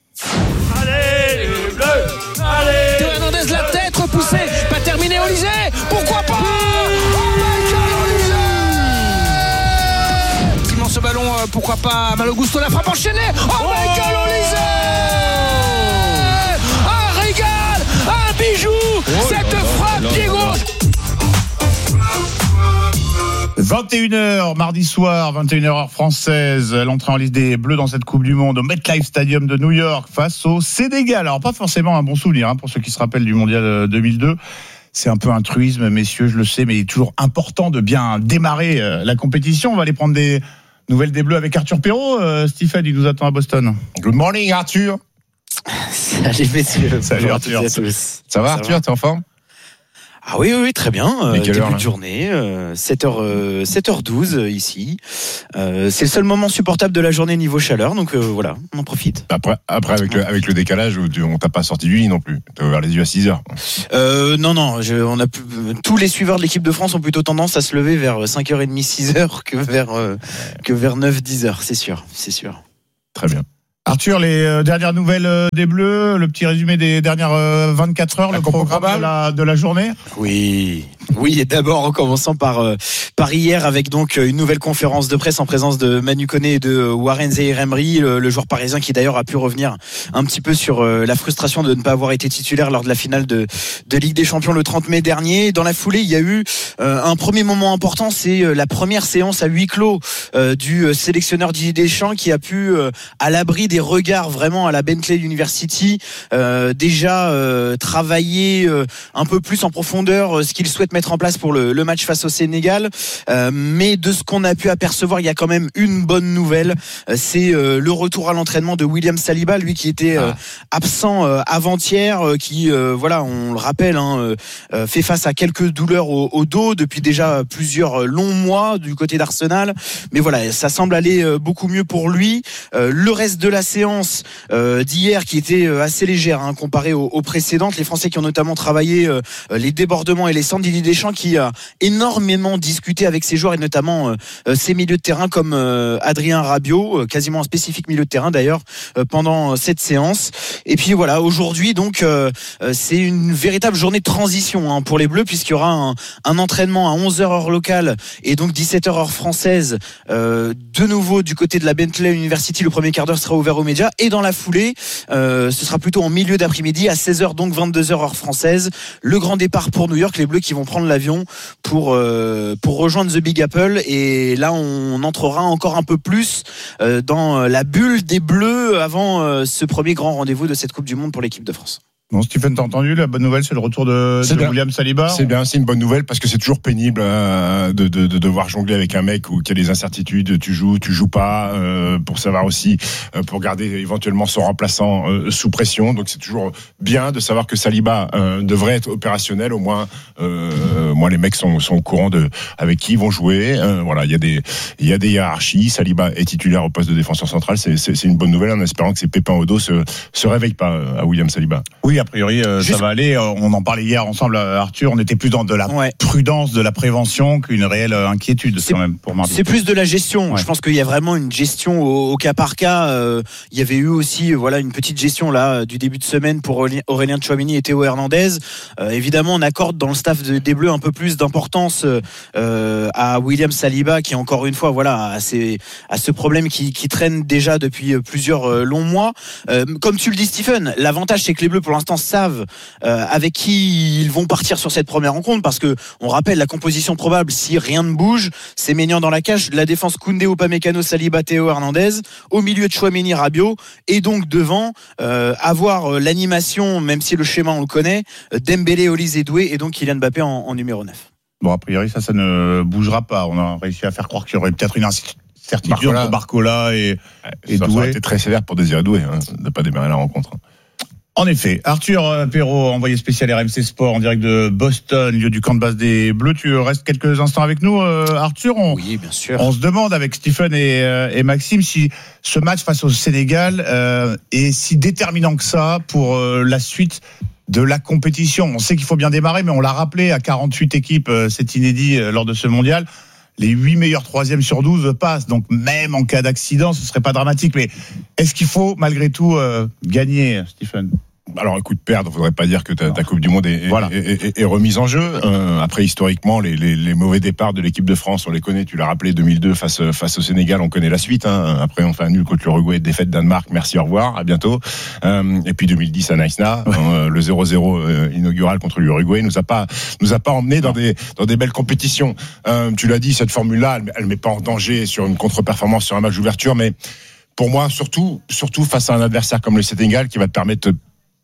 Allez, les Bleus! Allez! Théo Hernandez, la tête repoussée, pas terminé, Olysée! Pourquoi pas? Oh, Michael Olysée! Simon, ce ballon, euh, pourquoi pas? Malo Gusto, la frappe enchaînée! Oh, oh Michael Olysée! Un régal! Un bijou! Oh, cette là, frappe, là, là, Diego! Là, là. vingt et une heures, mardi soir, vingt et une heures heure française, l'entrée en liste des Bleus dans cette Coupe du Monde au MetLife Stadium de New York face au Sénégal. Alors pas forcément un bon souvenir hein, pour ceux qui se rappellent du Mondial deux mille deux. C'est un peu un truisme, messieurs, je le sais, mais il est toujours important de bien démarrer euh, la compétition. On va aller prendre des nouvelles des Bleus avec Arthur Perrault. Euh, Stephen, il nous attend à Boston. Good morning, Arthur. Salut messieurs. Salut Arthur. Ça va Arthur, t'es en forme? Ah oui, oui, oui, très bien. Euh, quelle début heure, de journée, euh, sept heures douze euh, ici. Euh, c'est le seul moment supportable de la journée niveau chaleur, donc euh, voilà, on en profite. Après, après avec, le, avec le décalage, on t'a pas sorti du lit non plus. T'as ouvert les yeux à six heures. Euh, non, non, je, on a pu, tous les suiveurs de l'équipe de France ont plutôt tendance à se lever vers cinq heures trente, six heures que vers, euh, que vers neuf, dix heures, c'est sûr, c'est sûr. Très bien. Arthur, les euh, dernières nouvelles euh, des Bleus, le petit résumé des dernières euh, vingt-quatre heures, la le programme de la, de la journée. Oui, oui, et d'abord en commençant par euh, par hier avec donc une nouvelle conférence de presse en présence de Manu Koné et de Warren Zaïre-Emery, le, le joueur parisien qui d'ailleurs a pu revenir un petit peu sur euh, la frustration de ne pas avoir été titulaire lors de la finale de de Ligue des Champions le trente mai dernier. Dans la foulée, il y a eu euh, un premier moment important, c'est euh, la première séance à huis clos euh, du euh, sélectionneur Didier Deschamps qui a pu euh, à l'abri des regards vraiment à la Bentley University euh, déjà euh, travailler euh, un peu plus en profondeur euh, ce qu'il souhaite mettre en place pour le, le match face au Sénégal, euh, mais de ce qu'on a pu apercevoir, il y a quand même une bonne nouvelle, euh, c'est euh, le retour à l'entraînement de William Saliba, lui qui était euh, absent euh, avant-hier, euh, qui euh, voilà, on le rappelle, hein, euh, fait face à quelques douleurs au, au dos depuis déjà plusieurs longs mois du côté d'Arsenal, mais voilà, ça semble aller euh, beaucoup mieux pour lui. Euh, le reste de la séance euh, d'hier qui était euh, assez légère hein, comparée aux, aux précédentes, les Français qui ont notamment travaillé euh, les débordements et les centres, Didier Deschamps qui a énormément discuté avec ses joueurs et notamment euh, ses milieux de terrain comme euh, Adrien Rabiot, euh, quasiment un spécifique milieu de terrain d'ailleurs euh, pendant cette séance. Et puis voilà, aujourd'hui donc euh, c'est une véritable journée de transition hein, pour les Bleus puisqu'il y aura un, un entraînement à onze heures heure locale et donc dix-sept heures heure française euh, de nouveau du côté de la Bentley University. Le premier quart d'heure sera ouvert aux médias et dans la foulée euh, ce sera plutôt en milieu d'après-midi à seize heures donc vingt-deux heures heure française, le grand départ pour New York, les Bleus qui vont prendre l'avion pour euh, pour rejoindre The Big Apple et là on entrera encore un peu plus euh, dans la bulle des Bleus avant euh, ce premier grand rendez-vous de cette Coupe du Monde pour l'équipe de France. Bon, Stephen, t'as entendu, la bonne nouvelle, c'est le retour de, de William Saliba. C'est bien, c'est une bonne nouvelle parce que c'est toujours pénible euh, de, de, de devoir jongler avec un mec où il y a des incertitudes, tu joues, tu joues pas, euh, pour savoir aussi, euh, pour garder éventuellement son remplaçant euh, sous pression. Donc c'est toujours bien de savoir que Saliba euh, devrait être opérationnel. Au moins, euh, moi les mecs sont, sont au courant de avec qui ils vont jouer. Euh, voilà, il y a des, il y a des hiérarchies. Saliba est titulaire au poste de défenseur central. C'est, c'est, c'est une bonne nouvelle en espérant que ces pépins au dos se, se réveillent pas à William Saliba. Oui. A priori, euh, Juste... ça va aller. On en parlait hier ensemble, Arthur. On était plus dans de la ouais. prudence, de la prévention qu'une réelle inquiétude c'est, quand même pour mardi. C'est plus de la gestion. Ouais. Je pense qu'il y a vraiment une gestion au, au cas par cas. Euh, il y avait eu aussi, voilà, une petite gestion là du début de semaine pour Aurélien Tchouaméni et Théo Hernandez. Euh, évidemment, on accorde dans le staff de, des Bleus un peu plus d'importance euh, à William Saliba, qui encore une fois, voilà, à, ces, à ce problème qui, qui traîne déjà depuis plusieurs euh, longs mois. Euh, comme tu le dis, Stephen, l'avantage c'est que les Bleus pour l'instant savent euh, avec qui ils vont partir sur cette première rencontre, parce que on rappelle la composition probable si rien ne bouge, c'est Maignan dans la cage, la défense Koundé, Upamecano, Saliba, Théo Hernandez, au milieu de Tchouaméni, Rabiot, et donc devant euh, avoir l'animation, même si le schéma on le connaît, Dembélé, Olise, Doué et donc Kylian Mbappé en, en numéro neuf. Bon, a priori ça ça ne bougera pas. On a réussi à faire croire qu'il y aurait peut-être une incertitude Barcola. entre Barcola et, et ça, Doué. Ça aurait été très sévère pour Désiré Doué hein, de ne pas démarrer la rencontre. En effet, Arthur Perrault, envoyé spécial R M C Sport en direct de Boston, lieu du camp de base des Bleus. Tu restes quelques instants avec nous, Arthur. On, oui, bien sûr. On se demande avec Stephen et, et Maxime si ce match face au Sénégal euh, est si déterminant que ça pour euh, la suite de la compétition. On sait qu'il faut bien démarrer, mais on l'a rappelé, à quarante-huit équipes, euh, c'est inédit euh, lors de ce mondial. Les huit meilleurs troisièmes sur douze passent. Donc, même en cas d'accident, ce serait pas dramatique. Mais est-ce qu'il faut, malgré tout, euh, gagner, Stephen ? Alors, écoute, perdre, faudrait pas dire que ta, ta Coupe du Monde est, voilà. est, est, est, est remise en jeu. Euh, après, historiquement, les, les, les mauvais départs de l'équipe de France, on les connaît. Tu l'as rappelé, deux mille deux face face au Sénégal, on connaît la suite. Hein. Après, on fait un nul contre l'Uruguay, défaite Danemark. Merci, au revoir, à bientôt. Euh, et puis deux mille dix à Naïsna, euh, le zéro zéro euh, inaugural contre l'Uruguay nous a pas nous a pas emmené dans des dans des belles compétitions. Euh, tu l'as dit, cette formule-là, elle, elle met pas en danger sur une contre-performance sur un match d'ouverture, mais pour moi, surtout surtout face à un adversaire comme le Sénégal, qui va te permettre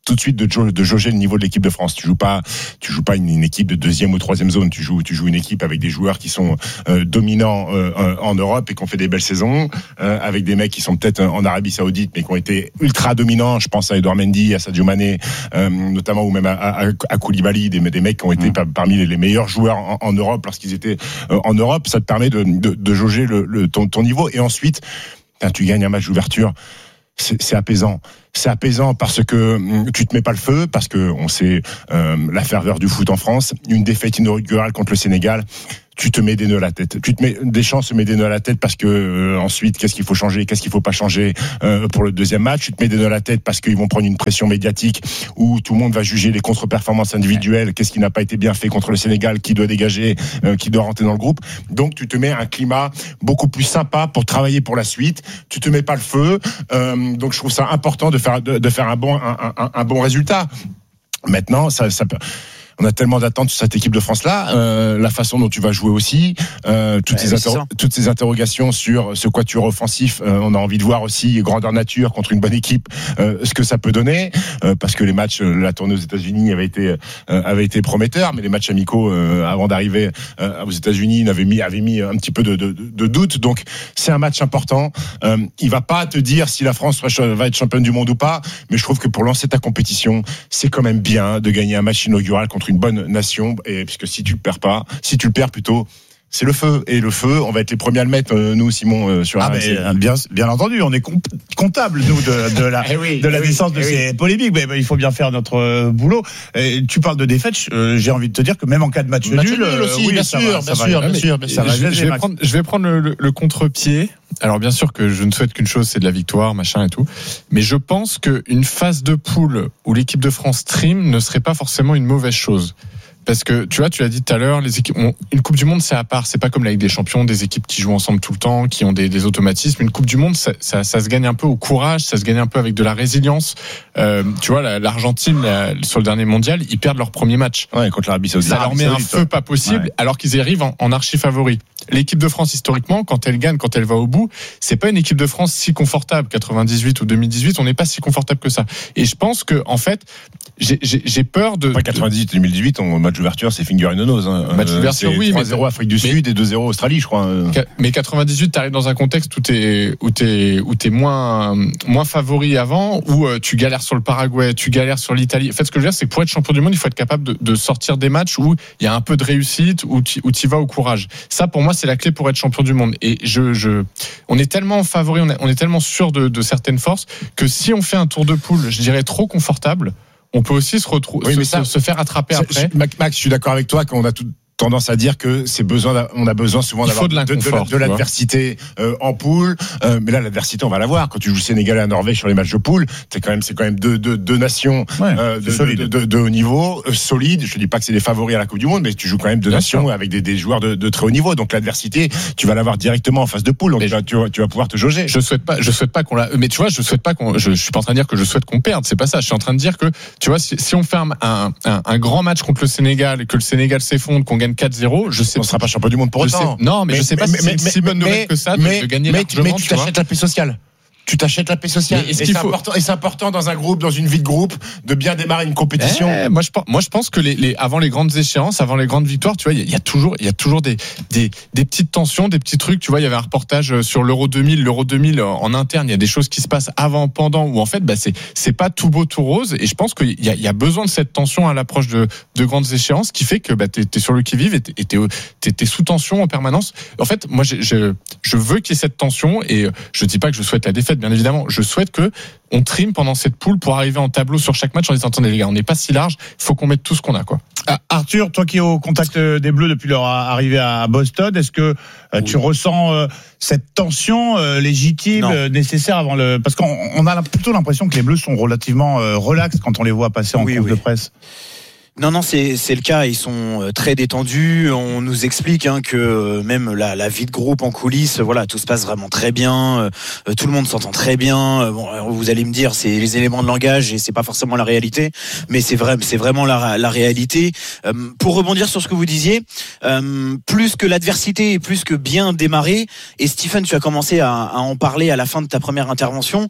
tout de suite de, jo- de jauger le niveau de l'équipe de France. Tu joues pas, tu joues pas une, une équipe de deuxième ou troisième zone. Tu joues, tu joues une équipe avec des joueurs qui sont euh, dominants euh, en Europe et qui ont fait des belles saisons, euh, avec des mecs qui sont peut-être en Arabie Saoudite, mais qui ont été ultra dominants. Je pense à Edouard Mendy, à Sadio Mané, euh, notamment, ou même à, à, à Koulibaly, des, des mecs qui ont été mmh. par, parmi les, les meilleurs joueurs en, en Europe lorsqu'ils étaient euh, en Europe. Ça te permet de, de, de jauger le, le, ton, ton niveau. Et ensuite, ben, tu gagnes un match d'ouverture. C'est, c'est apaisant. C'est apaisant parce que tu te mets pas le feu, parce que on sait euh, la ferveur du foot en France. Une défaite inaugurale contre le Sénégal, tu te mets des nœuds à la tête. Tu te mets, Deschamps se met des nœuds à la tête parce que euh, ensuite, qu'est-ce qu'il faut changer, qu'est-ce qu'il faut pas changer euh, pour le deuxième match. Tu te mets des nœuds à la tête parce qu'ils vont prendre une pression médiatique où tout le monde va juger les contre-performances individuelles, qu'est-ce qui n'a pas été bien fait contre le Sénégal, qui doit dégager, euh, qui doit rentrer dans le groupe. Donc tu te mets un climat beaucoup plus sympa pour travailler pour la suite. Tu te mets pas le feu. Euh, donc je trouve ça important de faire de, de faire un bon un, un, un bon résultat. Maintenant, ça, ça peut. On a tellement d'attentes sur cette équipe de France-là, euh, la façon dont tu vas jouer aussi, euh, toutes, ouais, ces inter- toutes ces interrogations sur ce quatuor offensif. Euh, on a envie de voir aussi grandeur nature contre une bonne équipe, euh, ce que ça peut donner, euh, parce que les matchs, la tournée aux États-Unis avait été euh, avait été prometteur, mais les matchs amicaux euh, avant d'arriver euh, aux États-Unis avaient mis avaient mis un petit peu de, de, de doute. Donc c'est un match important. Euh, il va pas te dire si la France va être championne du monde ou pas, mais je trouve que pour lancer ta compétition, c'est quand même bien de gagner un match inaugural contre une bonne nation, et puisque si tu le perds pas, si tu le perds plutôt, c'est le feu. Et le feu, on va être les premiers à le mettre, euh, nous, Simon, euh, sur ah R M C. Mais, bien, bien entendu, on est comptable, nous, de, de la, eh oui, de la eh naissance oui, de eh ces oui. polémiques. Mais, mais il faut bien faire notre euh, boulot. Et tu parles de défaite, euh, j'ai envie de te dire que même en cas de match, match nul, nul aussi, euh, oui, bien, sûr, va, bien, sûr, sûr, bien sûr, bien sûr, bien sûr. Je, je, vais prendre, je vais prendre le, le, le contre-pied. Alors bien sûr que je ne souhaite qu'une chose, c'est de la victoire, machin et tout. Mais je pense qu'une phase de poule où l'équipe de France stream ne serait pas forcément une mauvaise chose. Parce que tu vois, tu l'as dit tout à l'heure, les équipes, on, une Coupe du Monde c'est à part, c'est pas comme la Ligue des Champions, des équipes qui jouent ensemble tout le temps, qui ont des, des automatismes. Une Coupe du Monde, ça, ça, ça se gagne un peu au courage, ça se gagne un peu avec de la résilience. Euh, tu vois, la, l'Argentine la, sur le dernier mondial, ils perdent leur premier match. Ouais, contre l'Arabie Saoudite. Ça leur met un feu pas possible, ouais. Alors qu'ils y arrivent en, en archi favori. L'équipe de France historiquement, quand elle gagne, quand elle va au bout, c'est pas une équipe de France si confortable. quatre-vingt-dix-huit ou deux mille dix-huit, on n'est pas si confortable que ça. Et je pense que en fait, j'ai, j'ai, j'ai peur de. Enfin, quatre-vingt-dix-huit deux mille dix-huit, on match d'ouverture, c'est finger in the nose. Hein. Match d'ouverture, c'est oui, trois zéro mais Afrique du Sud et deux zéro Australie, je crois. Mais quatre-vingt-dix-huit, t'arrives dans un contexte où t'es où t'es où t'es moins moins favori avant, où tu galères sur le Paraguay, tu galères sur l'Italie. En fait, ce que je veux dire, c'est que pour être champion du monde, il faut être capable de, de sortir des matchs où il y a un peu de réussite, où tu où t'y vas au courage. Ça, pour moi, c'est la clé pour être champion du monde. Et je, je, on est tellement favori, on est, on est tellement sûr de, de certaines forces que si on fait un tour de poule, je dirais trop confortable, on peut aussi se retrouver, oui, se, se faire attraper après. Max, je suis d'accord avec toi qu'on a tout. tendance à dire que c'est besoin, on a besoin souvent d'avoir de, de, de, de l'adversité euh, en poule, euh, mais là l'adversité on va l'avoir. Quand tu joues Sénégal et la Norvège sur les matchs de poule, c'est quand même c'est quand même deux deux, deux nations ouais, euh, de, de, de, de, de haut niveau, euh, solides. Je dis pas que c'est des favoris à la Coupe du Monde, mais tu joues quand même deux Bien nations sûr. avec des, des joueurs de, de très haut niveau. Donc l'adversité, tu vas l'avoir directement en phase de poule. Donc tu vas, tu, vas, tu vas pouvoir te jauger. Je souhaite pas, je souhaite pas qu'on la. Mais tu vois, je souhaite pas qu'on. Je, je suis pas en train de dire que je souhaite qu'on perde. C'est pas ça. Je suis en train de dire que tu vois, si, si on fait un, un, un grand match contre le Sénégal et que le Sénégal s'effondre, qu'on gagne quatre zéro, je on ne sera pas champion du monde pour autant. Sais, non, mais, mais je sais pas mais, si c'est une si bonne nouvelle mais, que ça de, mais, de gagner mais, largement. Mais tu t'achètes la paix sociale. Tu t'achètes la paix sociale. Et, et, c'est faut... important, et c'est important dans un groupe, dans une vie de groupe, de bien démarrer une compétition. Eh, moi, je pense, moi, je pense que les, les, avant les grandes échéances, avant les grandes victoires, tu vois, il y, y a toujours, il y a toujours des, des, des petites tensions, des petits trucs. Tu vois, il y avait un reportage sur l'Euro deux mille, l'Euro deux mille en interne. Il y a des choses qui se passent avant, pendant, où en fait, bah, c'est, c'est pas tout beau, tout rose. Et je pense qu'il y a, il y a besoin de cette tension à l'approche de, de grandes échéances, qui fait que bah, t'es, t'es sur le qui-vive et t'es, t'es, t'es, t'es sous tension en permanence. En fait, moi, je, je, je veux qu'il y ait cette tension, et je dis pas que je souhaite la défaite, bien évidemment. Je souhaite que on trime pendant cette poule pour arriver en tableau sur chaque match en disant attendez les gars, on n'est pas si large, il faut qu'on mette tout ce qu'on a quoi. Ah, Arthur, toi qui es au contact des Bleus depuis leur arrivée à Boston, est-ce que euh, oui. tu ressens euh, cette tension euh, légitime euh, nécessaire avant le parce qu'on on a plutôt l'impression que les Bleus sont relativement euh, relax quand on les voit passer en oui, conf oui. de presse. Non, non, c'est c'est le cas. Ils sont très détendus. On nous explique hein, que même la, la vie de groupe en coulisses, voilà, tout se passe vraiment très bien. Euh, tout le monde s'entend très bien. Bon, vous allez me dire, c'est les éléments de langage et c'est pas forcément la réalité, mais c'est vrai, c'est vraiment la, la réalité. Euh, pour rebondir sur ce que vous disiez, euh, plus que l'adversité et plus que bien démarrer. Et Stephen, tu as commencé à, à en parler à la fin de ta première intervention.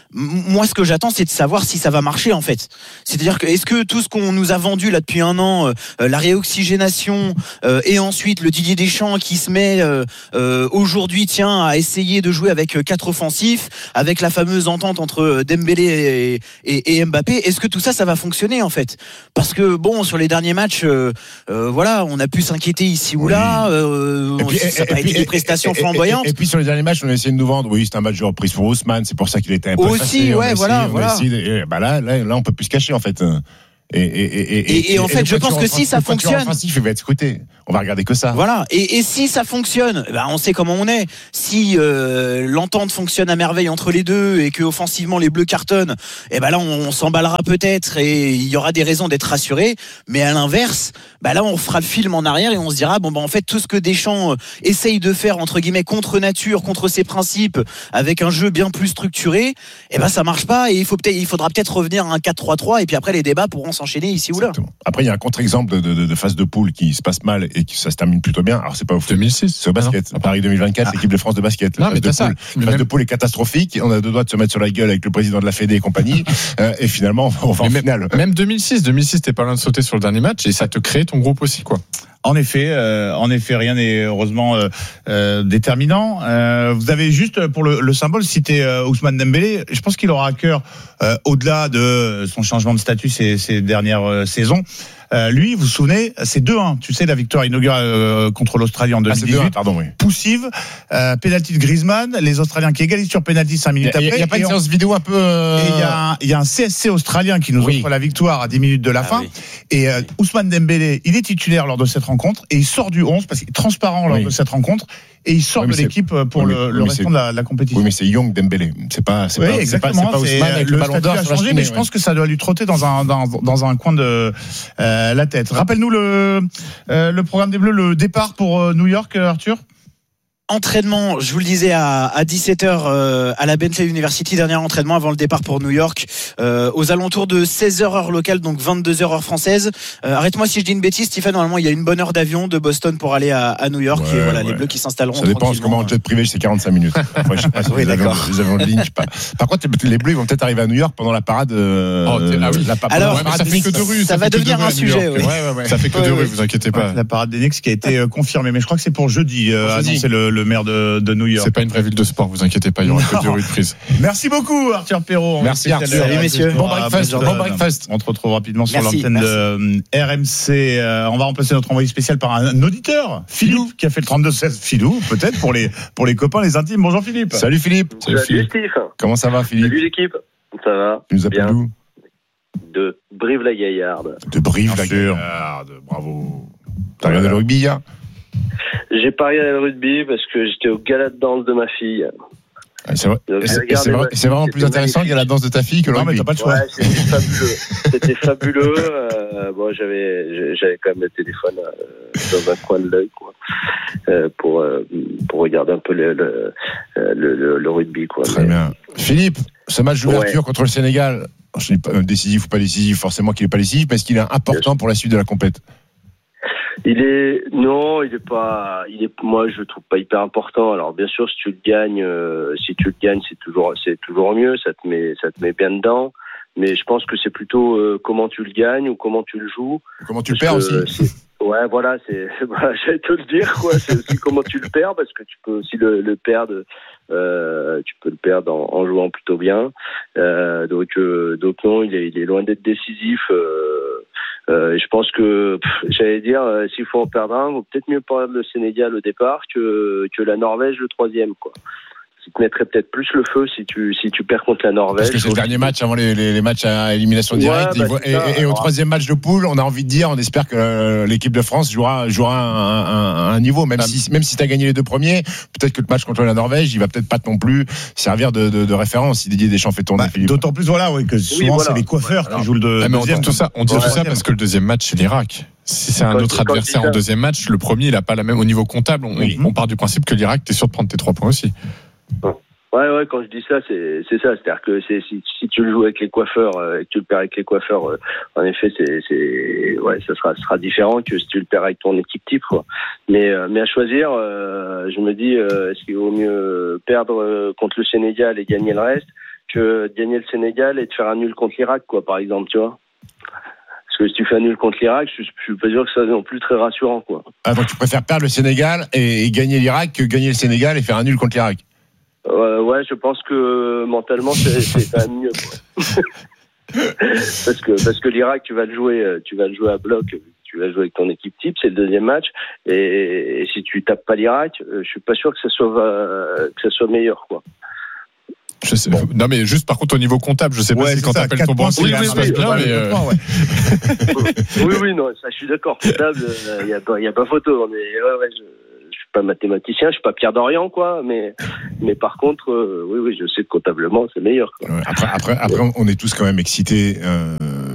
moi, ce que j'attends, c'est de savoir si ça va marcher en fait. C'est-à-dire que est-ce que tout ce qu'on nous a vendu là depuis un an, euh, la réoxygénation euh, et ensuite le Didier Deschamps qui se met euh, euh, aujourd'hui, tiens, à essayer de jouer avec quatre offensifs, avec la fameuse entente entre Dembélé et, et, et Mbappé. Est-ce que tout ça, ça va fonctionner en fait? Parce que bon, sur les derniers matchs, euh, euh, voilà, on a pu s'inquiéter ici ou là. Euh, et puis, ça n'a pas et, été et, des prestations et, et, flamboyantes. Et, et puis sur les derniers matchs, on a essayé de nous vendre. Oui, c'est un match de reprise pour Ousmane. C'est pour ça qu'il était un peu aussi, ouais, voilà, voilà. Et, bah là, là, là, on peut plus se cacher en fait. Et, et, et, et, et, et en fait, je pense que si ça fonctionne, offensif, il va être scruté. On va regarder que ça. Voilà. Et, et si ça fonctionne, ben on sait comment on est. Si euh, l'entente fonctionne à merveille entre les deux et que offensivement les Bleus cartonnent, et ben là on, on s'emballera peut-être et il y aura des raisons d'être rassuré. Mais à l'inverse, ben là on fera le film en arrière et on se dira bon ben en fait tout ce que Deschamps essaye de faire entre guillemets contre nature, contre ses principes, avec un jeu bien plus structuré, et ben ça marche pas et il faut peut-être, il faudra peut-être revenir à un quatre trois trois et puis après les débats pourront s'enchaîner ici ou là. Exactement. Après il y a un contre-exemple de, de, de phase de poule qui se passe mal et qui ça se termine plutôt bien. Alors c'est pas au foot. deux mille six, c'est au basket. À Paris deux mille vingt-quatre, ah. l'équipe de France de basket. Non, mais de ça. Poule. La phase de poule est catastrophique. On a deux doigts de se mettre sur la gueule avec le président de la Fédé et compagnie. euh, et finalement, on va en même, finale. Même deux mille six, deux mille six, t'es pas loin de sauter sur le dernier match et ça te crée ton groupe aussi, quoi. En effet, euh, en effet, rien n'est heureusement euh, euh, déterminant. Euh, vous avez juste pour le, le symbole cité euh, Ousmane Dembélé. Je pense qu'il aura à cœur, euh, au-delà de son changement de statut ces, ces dernières euh, saisons. Euh, lui, vous vous souvenez, c'est deux un. Tu sais, la victoire inaugurale euh, contre l'Australie en deux mille dix-huit. Ah, c'est deux un, pardon, oui. Poussive, euh, pénalty de Griezmann, les Australiens qui égalisent sur pénalty cinq minutes après. Il n'y a pas une on... séance vidéo un peu. Euh... Et il y a un, il y a un C S C australien qui nous oui. offre la victoire à dix minutes de la ah, fin. Oui. Et euh, Ousmane Dembélé, il est titulaire lors de cette rencontre et il sort du onze parce qu'il est transparent lors oui. de cette rencontre. Et il sort oui, de l'équipe pour oui, le, le oui, restant de la, la compétition. Oui, mais c'est Young Dembélé. C'est pas, c'est oui, pas, exactement. c'est pas, c'est pas Ousmane avec le le ballon d'or. A changé, mais je pense que ça doit lui trotter dans un, dans, dans un coin de euh, la tête. Rappelle-nous le, euh, le programme des Bleus, le départ pour euh, New York, Arthur. Entraînement, je vous le disais, à, à dix-sept heures euh, à la Bentley University, dernier entraînement avant le départ pour New York, euh, aux alentours de seize heures heure locale, donc vingt-deux heures heure française. Euh, arrête-moi si je dis une bêtise, Stéphane, normalement il y a une bonne heure d'avion de Boston pour aller à, à New York, ouais, et voilà, ouais. les Bleus qui s'installeront. Ça dépend, comment en jet privé, c'est quarante-cinq minutes. Après, je sais pas si oui, les, avions, les avions de ligne, je sais pas. Par contre, les Bleus ils vont peut-être arriver à New York pendant la parade. Euh, oh, ah oui. la, Alors, ouais, ça fait que de rue. Ça, ça va devenir un sujet. Ouais. Ouais, ouais, ouais. Ça fait que de rue, vous inquiétez pas. La parade des Knicks qui a été confirmée, mais je crois que c'est pour jeudi, annoncé le maire de New York. C'est pas une vraie ville de sport, vous inquiétez pas, il y aura que deux rues de prise. Merci beaucoup Arthur Perrault. Merci Arthur. Salut messieurs. Bon breakfast. Bon breakfast. On te retrouve rapidement sur merci, l'antenne merci. de R M C. Euh, on va remplacer notre envoyé spécial par un auditeur, Philippe, Philou. qui a fait le trente-deux seize. Philou, peut-être pour les pour les copains, les intimes. Bonjour Philippe. Salut Philippe. Salut, Salut Philippe. Steve. Comment ça va Philippe? Salut l'équipe. Ça va. Tu nous appelles d'où? De Brive-la-Gaillarde. De Brive-la-Gaillarde. Bravo. T'as regardé le rugby hier? J'ai pas regardé le rugby parce que j'étais au gala de danse de ma fille. C'est, vrai, c'est, c'est, vrai, c'est vraiment plus intéressant qu'il y a la danse de ta fille que le rugby. Non, mais t'as pas le choix. Ouais, c'était fabuleux. C'était fabuleux. Euh, bon, j'avais, j'avais quand même le téléphone euh, dans un coin de l'œil, quoi, euh, pour euh, pour regarder un peu le le, le, le, le rugby, quoi. Très mais... bien. Philippe, ce match d'ouverture ouais. contre le Sénégal, je dis pas décisif ou pas décisif, forcément qu'il est pas décisif, mais est-ce qu'il est important pour la suite de la compétition? Il est non, il est pas. Il est moi je le trouve pas hyper important. Alors bien sûr si tu le gagnes, euh, si tu le gagnes c'est toujours c'est toujours mieux. Ça te met ça te met bien dedans. Mais je pense que c'est plutôt euh, comment tu le gagnes ou comment tu le joues. Comment tu le perds aussi. C'est, ouais voilà c'est voilà, j'allais te le dire quoi. C'est aussi comment tu le perds parce que tu peux aussi le, le perdre. Euh, tu peux le perdre en, en jouant plutôt bien. Euh, donc euh, donc non il est il est loin d'être décisif. Euh, Euh, je pense que, pff, j'allais dire, euh, s'il faut en perdre un, vaut peut-être mieux perdre le Sénégal au départ que, que la Norvège le troisième, quoi. Qui te mettrait peut-être plus le feu si tu, si tu perds contre la Norvège. Parce que c'est le dernier match avant les, les, les matchs à élimination directe. Ouais, bah, et, et, et, et au troisième match de poule, on a envie de dire, on espère que euh, l'équipe de France jouera, jouera un, un, un niveau, même ah, si, même si t'as gagné les deux premiers, peut-être que le match contre la Norvège, il va peut-être pas non plus servir de, de, de référence si Didier Deschamps fait tourner. Bah, d'autant plus, voilà, oui, que souvent, oui, voilà. c'est les coiffeurs voilà. qui jouent le deux, ah, mais deuxième. On dit tout ça, on dit ouais, tout ça parce que le deuxième match, c'est l'Irak. Si c'est un quand autre adversaire en deuxième match, le premier, il a pas la même, au niveau comptable, on, oui. on part du principe que l'Irak, t'es sûr de prendre tes trois points aussi. Ouais, ouais, quand je dis ça, c'est, c'est ça. C'est-à-dire que c'est, si, si tu le joues avec les coiffeurs euh, et que tu le perds avec les coiffeurs, euh, en effet, c'est, c'est, ouais, ça sera, ça sera différent que si tu le perds avec ton équipe type, quoi. Mais, euh, mais à choisir, euh, je me dis, euh, est-ce qu'il vaut mieux perdre euh, contre le Sénégal et gagner le reste que de gagner le Sénégal et de faire un nul contre l'Irak, quoi, par exemple, tu vois. Parce que si tu fais un nul contre l'Irak, je, je suis pas sûr que ça soit non plus très rassurant, quoi. Ah, donc tu préfères perdre le Sénégal et, et gagner l'Irak que gagner le Sénégal et faire un nul contre l'Irak? Euh, ouais, je pense que mentalement, c'est, c'est quand même mieux, quoi. parce que parce que l'Irak, tu vas le jouer, tu vas le jouer à bloc, tu vas jouer avec ton équipe type, c'est le deuxième match, et, et si tu tapes pas l'Irak, je suis pas sûr que ça soit euh, que ça soit meilleur, quoi. Je sais, bon. Non mais juste par contre au niveau comptable, je sais pas ouais, si quand ça, t'appelles ton banquier, oui, ça oui, se passe oui, bien, oui, mais euh... ouais. oui, oui, non, ça je suis d'accord. Comptable, il y a pas, il y a pas photo. On est, ouais, ouais, je, je suis pas mathématicien, je suis pas Pierre Dorian, quoi. Mais, mais par contre, euh, oui, oui, je sais que comptablement c'est meilleur, quoi. Ouais, après, après, après, on est tous quand même excités. Euh...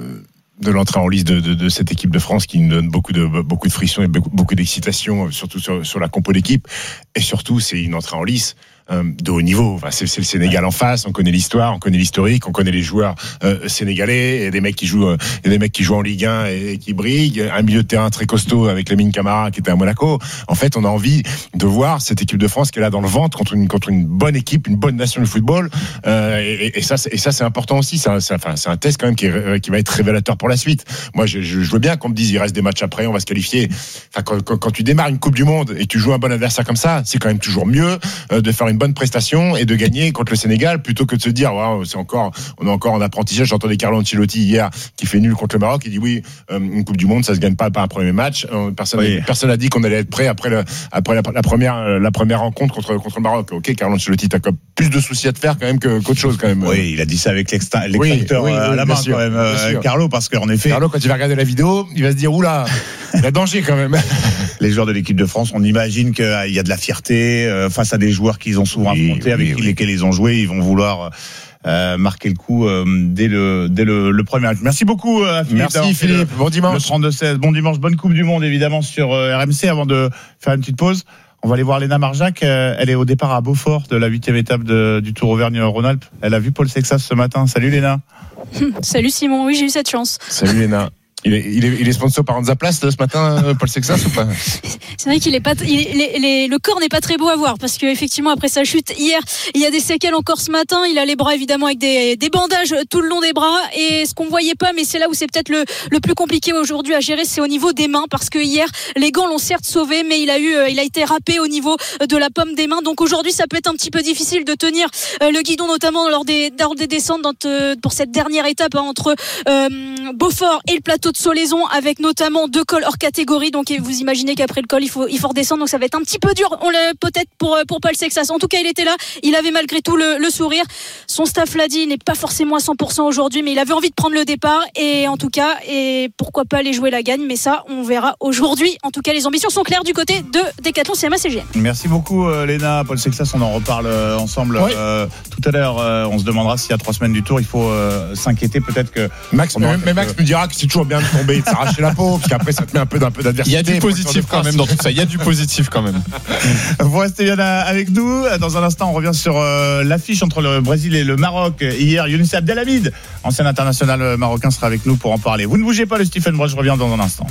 de l'entrée en liste de, de, de cette équipe de France qui nous donne beaucoup de, beaucoup de frictions et beaucoup, beaucoup d'excitation, surtout sur, sur la compo d'équipe. Et surtout, c'est une entrée en lice euh, de haut niveau. Enfin, c'est, c'est le Sénégal en face, on connaît l'histoire, on connaît l'historique, on connaît les joueurs euh, sénégalais, et des mecs qui jouent, euh, et des mecs qui jouent en Ligue un et, et qui brillent, un milieu de terrain très costaud avec Lamine Camara qui était à Monaco. En fait, on a envie de voir cette équipe de France qui est là dans le ventre contre une, contre une bonne équipe, une bonne nation du football. Euh, et, et, ça, c'est, et ça, c'est important aussi. C'est un, c'est, enfin, c'est un test quand même qui, est, qui va être révélateur pour la suite. Moi, je, je, je veux bien qu'on me dise il reste des matchs après, on va se qualifier. Enfin, quand, quand, quand tu démarres une Coupe du Monde et tu joues un bon adversaire comme ça, c'est quand même toujours mieux euh, de faire une bonne prestation et de gagner contre le Sénégal plutôt que de se dire wow, c'est encore, on est encore en apprentissage. J'entendais Carlo Ancelotti hier qui fait nul contre le Maroc. Il dit oui, euh, une Coupe du Monde, ça se gagne pas par un premier match. Euh, personne, oui. personne n'a dit qu'on allait être prêt après le, après la, la première, la première rencontre contre contre le Maroc. Ok, Carlo Ancelotti, t'as comme plus de soucis à te faire quand même que, qu'autre chose quand même. Oui, il a dit ça avec l'extincteur oui, oui, à oui, la main sûr, quand même, euh, Carlo, parce qu'en effet. Carlo, quand il va regarder la vidéo, il va se dire oula, il y a danger quand même. Les joueurs de l'équipe de France, on imagine qu'il y a de la fierté euh, face à des joueurs qu'ils ont souvent oui, affrontés, oui, avec oui. lesquels ils ont joué, ils vont vouloir euh, marquer le coup euh, dès le dès le, le premier match. Merci beaucoup euh, Philippe. Merci Philippe. Le, bon dimanche. Le trente-deux seize. Bon dimanche, bonne Coupe du Monde évidemment sur euh, R M C. Avant de faire une petite pause, on va aller voir Léna Marjac. Euh, elle est au départ à Beaufort de la huitième étape de, du Tour Auvergne-Rhône-Alpes. Elle a vu Paul Sexas ce matin. Salut Léna. Salut Simon. Oui, j'ai eu cette chance. Salut Léna. Il est, il, est, il est sponsor par Hansaplast ce matin, Paul Sexas ou pas? C'est vrai qu'il est pas, il est, les, les, le corps n'est pas très beau à voir parce qu'effectivement après sa chute hier, il y a des séquelles encore ce matin. Il a les bras évidemment avec des, des bandages tout le long des bras et ce qu'on voyait pas, mais c'est là où c'est peut-être le, le plus compliqué aujourd'hui à gérer, c'est au niveau des mains parce que hier les gants l'ont certes sauvé, mais il a eu, il a été râpé au niveau de la paume des mains. Donc aujourd'hui ça peut être un petit peu difficile de tenir le guidon, notamment lors des, lors des descentes dans, pour cette dernière étape hein, entre euh, Beaufort et le plateau de Solaison, avec notamment deux cols hors catégorie. Donc vous imaginez qu'après le col il faut, il faut redescendre, donc ça va être un petit peu dur on l'a, peut-être pour, pour Paul Sexas. En tout cas il était là, il avait malgré tout le, le sourire. Son staff l'a dit, il n'est pas forcément à cent pour cent aujourd'hui, mais il avait envie de prendre le départ et en tout cas, et pourquoi pas aller jouer la gagne, mais ça on verra aujourd'hui. En tout cas les ambitions sont claires du côté de Decathlon C M A C G M. Merci beaucoup euh, Léna. Paul Sexas, on en reparle euh, ensemble oui. euh, tout à l'heure. Euh, on se demandera s'il y a trois semaines du Tour il faut euh, s'inquiéter peut-être que Max, mais, mais Max me dira que c'est toujours bien de tomber et de s'arracher la peau, parce qu'après ça te met un peu d'un peu d'adversité. Il y a du positif quand même dans tout ça. Il y a du positif quand même. Vous restez bien avec nous. Dans un instant, on revient sur euh, l'affiche entre le Brésil et le Maroc. Hier, Younis Abdelhamid, ancien international marocain, sera avec nous pour en parler. Vous ne bougez pas, le Stephen Brun, je reviens dans un instant.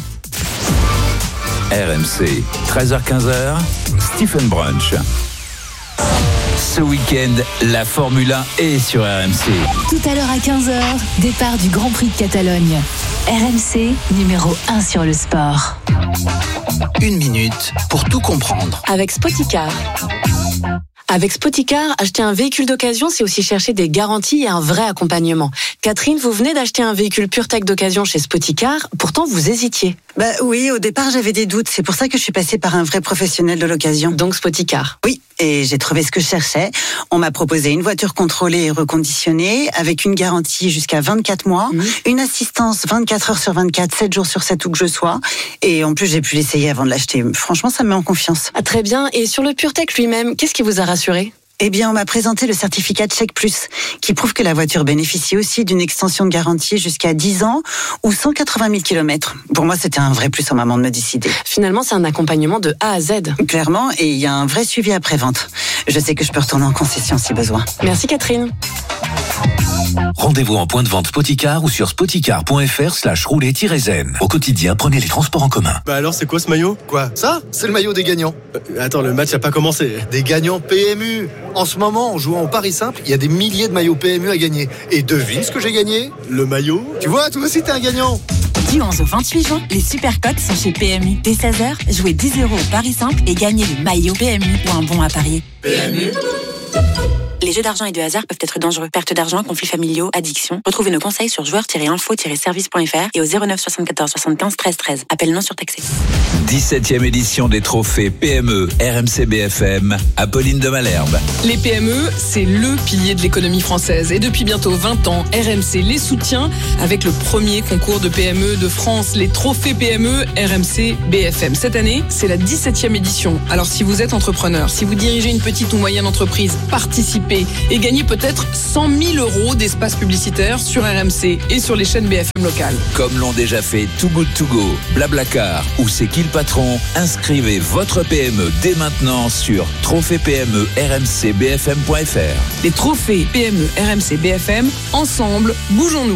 R M C, treize heures quinze, Stephen Brunch. Ce week-end, la Formule un est sur R M C. Tout à l'heure à quinze heures, départ du Grand Prix de Catalogne. R M C, numéro un sur le sport. Une minute pour tout comprendre. Avec Spoticar. Avec Spoticar, acheter un véhicule d'occasion, c'est aussi chercher des garanties et un vrai accompagnement. Catherine, vous venez d'acheter un véhicule PureTech d'occasion chez Spoticar, pourtant vous hésitiez. Bah oui, au départ j'avais des doutes, c'est pour ça que je suis passée par un vrai professionnel de l'occasion. Donc Spoticar. Oui, et j'ai trouvé ce que je cherchais. On m'a proposé une voiture contrôlée et reconditionnée, avec une garantie jusqu'à vingt-quatre mois, mmh. une assistance vingt-quatre heures sur vingt-quatre, sept jours sur sept où que je sois, et en plus j'ai pu l'essayer avant de l'acheter. Franchement, ça me met en confiance. Ah, très bien, et sur le PureTech lui-même, qu'est-ce qui vous a rassuré ? Eh bien, on m'a présenté le certificat Check Plus, qui prouve que la voiture bénéficie aussi d'une extension de garantie jusqu'à dix ans ou cent quatre-vingt mille kilomètres. Pour moi, c'était un vrai plus au moment de me décider. Finalement, c'est un accompagnement de A à Z. Clairement, et il y a un vrai suivi après-vente. Je sais que je peux retourner en concession si besoin. Merci Catherine. Rendez-vous en point de vente Spoticar ou sur spoticar.fr slash rouler-zen. Au quotidien, prenez les transports en commun. Bah alors, c'est quoi ce maillot? Quoi? Ça? C'est le maillot des gagnants. Euh, attends, le match a pas commencé. Des gagnants P M U. En ce moment, en jouant au Paris Simple, il y a des milliers de maillots P M U à gagner. Et devine ce que j'ai gagné? Le maillot. Tu vois, toi aussi t'es un gagnant. Du onze au vingt-huit juin, les super cotes sont chez P M U. Dès seize heures, jouez dix euros au Paris Simple et gagnez le maillot P M U ou un bon à parier. P M U. Les jeux d'argent et de hasard peuvent être dangereux. Perte d'argent, conflits familiaux, addiction. Retrouvez nos conseils sur joueurs tiret info tiret service point f r et au zéro neuf soixante-quatorze soixante-quinze treize treize. Appel non surtaxé. dix-septième édition des trophées P M E R M C B F M, Apolline de Malherbe. Les P M E, c'est le pilier de l'économie française. Et depuis bientôt vingt ans, R M C les soutient avec le premier concours de P M E de France, les trophées P M E R M C B F M. Cette année, c'est la dix-septième édition. Alors si vous êtes entrepreneur, si vous dirigez une petite ou moyenne entreprise, participez et gagnez peut-être cent mille euros d'espace publicitaire sur R M C et sur les chaînes B F M locales. Comme l'ont déjà fait Too Good To Go, Blablacar ou C'est qui le patron, inscrivez votre P M E dès maintenant sur trophée P M E R M C B F M point F R. Les trophées P M E R M C B F M, ensemble, bougeons-nous.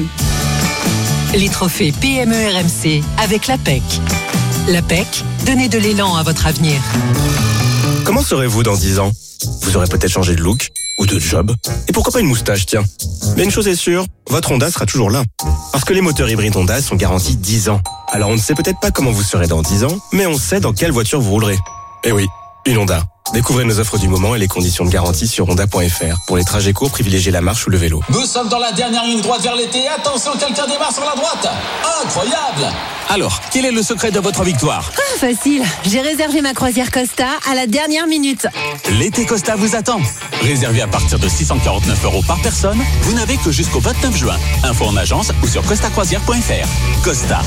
Les trophées P M E R M C avec l'A P E C. L'A P E C, donnez de l'élan à votre avenir. Comment serez-vous dans dix ans? Vous aurez peut-être changé de look ou de job. Et pourquoi pas une moustache, tiens. Mais une chose est sûre, votre Honda sera toujours là. Parce que les moteurs hybrides Honda sont garantis dix ans. Alors on ne sait peut-être pas comment vous serez dans dix ans, mais on sait dans quelle voiture vous roulerez. Eh oui, une Honda. Découvrez nos offres du moment et les conditions de garantie sur honda point f r. Pour les trajets courts, privilégiez la marche ou le vélo. Nous sommes dans la dernière ligne droite vers l'été. Attention, quelqu'un démarre sur la droite. Incroyable! Alors, quel est le secret de votre victoire? Ah, facile. J'ai réservé ma croisière Costa à la dernière minute. L'été Costa vous attend. Réservé à partir de six cent quarante-neuf euros par personne, vous n'avez que jusqu'au vingt-neuf juin. Info en agence ou sur costa croisière point f r. Costa.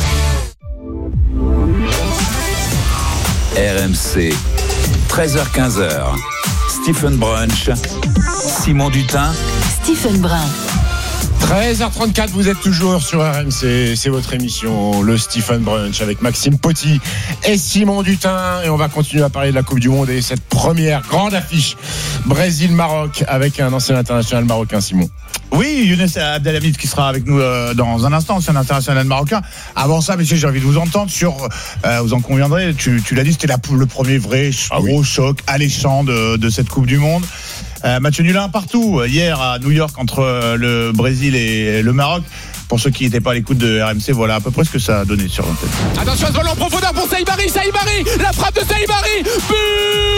R M C, treize heures quinze. Stephen Brunch, Simon Dutin, Stephen Brun. treize heures trente-quatre, vous êtes toujours sur R M C, c'est votre émission, le Stephen Brunch avec Maxime Poty et Simon Dutin, et on va continuer à parler de la Coupe du Monde et cette première grande affiche Brésil-Maroc avec un ancien international marocain, Simon. Oui, Younes Abdelhamid qui sera avec nous euh, dans un instant, c'est un international marocain. Avant ça, messieurs, j'ai envie de vous entendre sur, euh, vous en conviendrez, tu, tu l'as dit, c'était la, le premier vrai ah gros oui. choc alléchant de, de cette Coupe du Monde. Euh, match nul un partout hier à New York entre le Brésil et le Maroc. Pour ceux qui n'étaient pas à l'écoute de R M C, voilà à peu près ce que ça a donné sur l'antenne. Attention à ce ballon en profondeur pour Saïbari, Saïbari, la frappe de Saïbari, but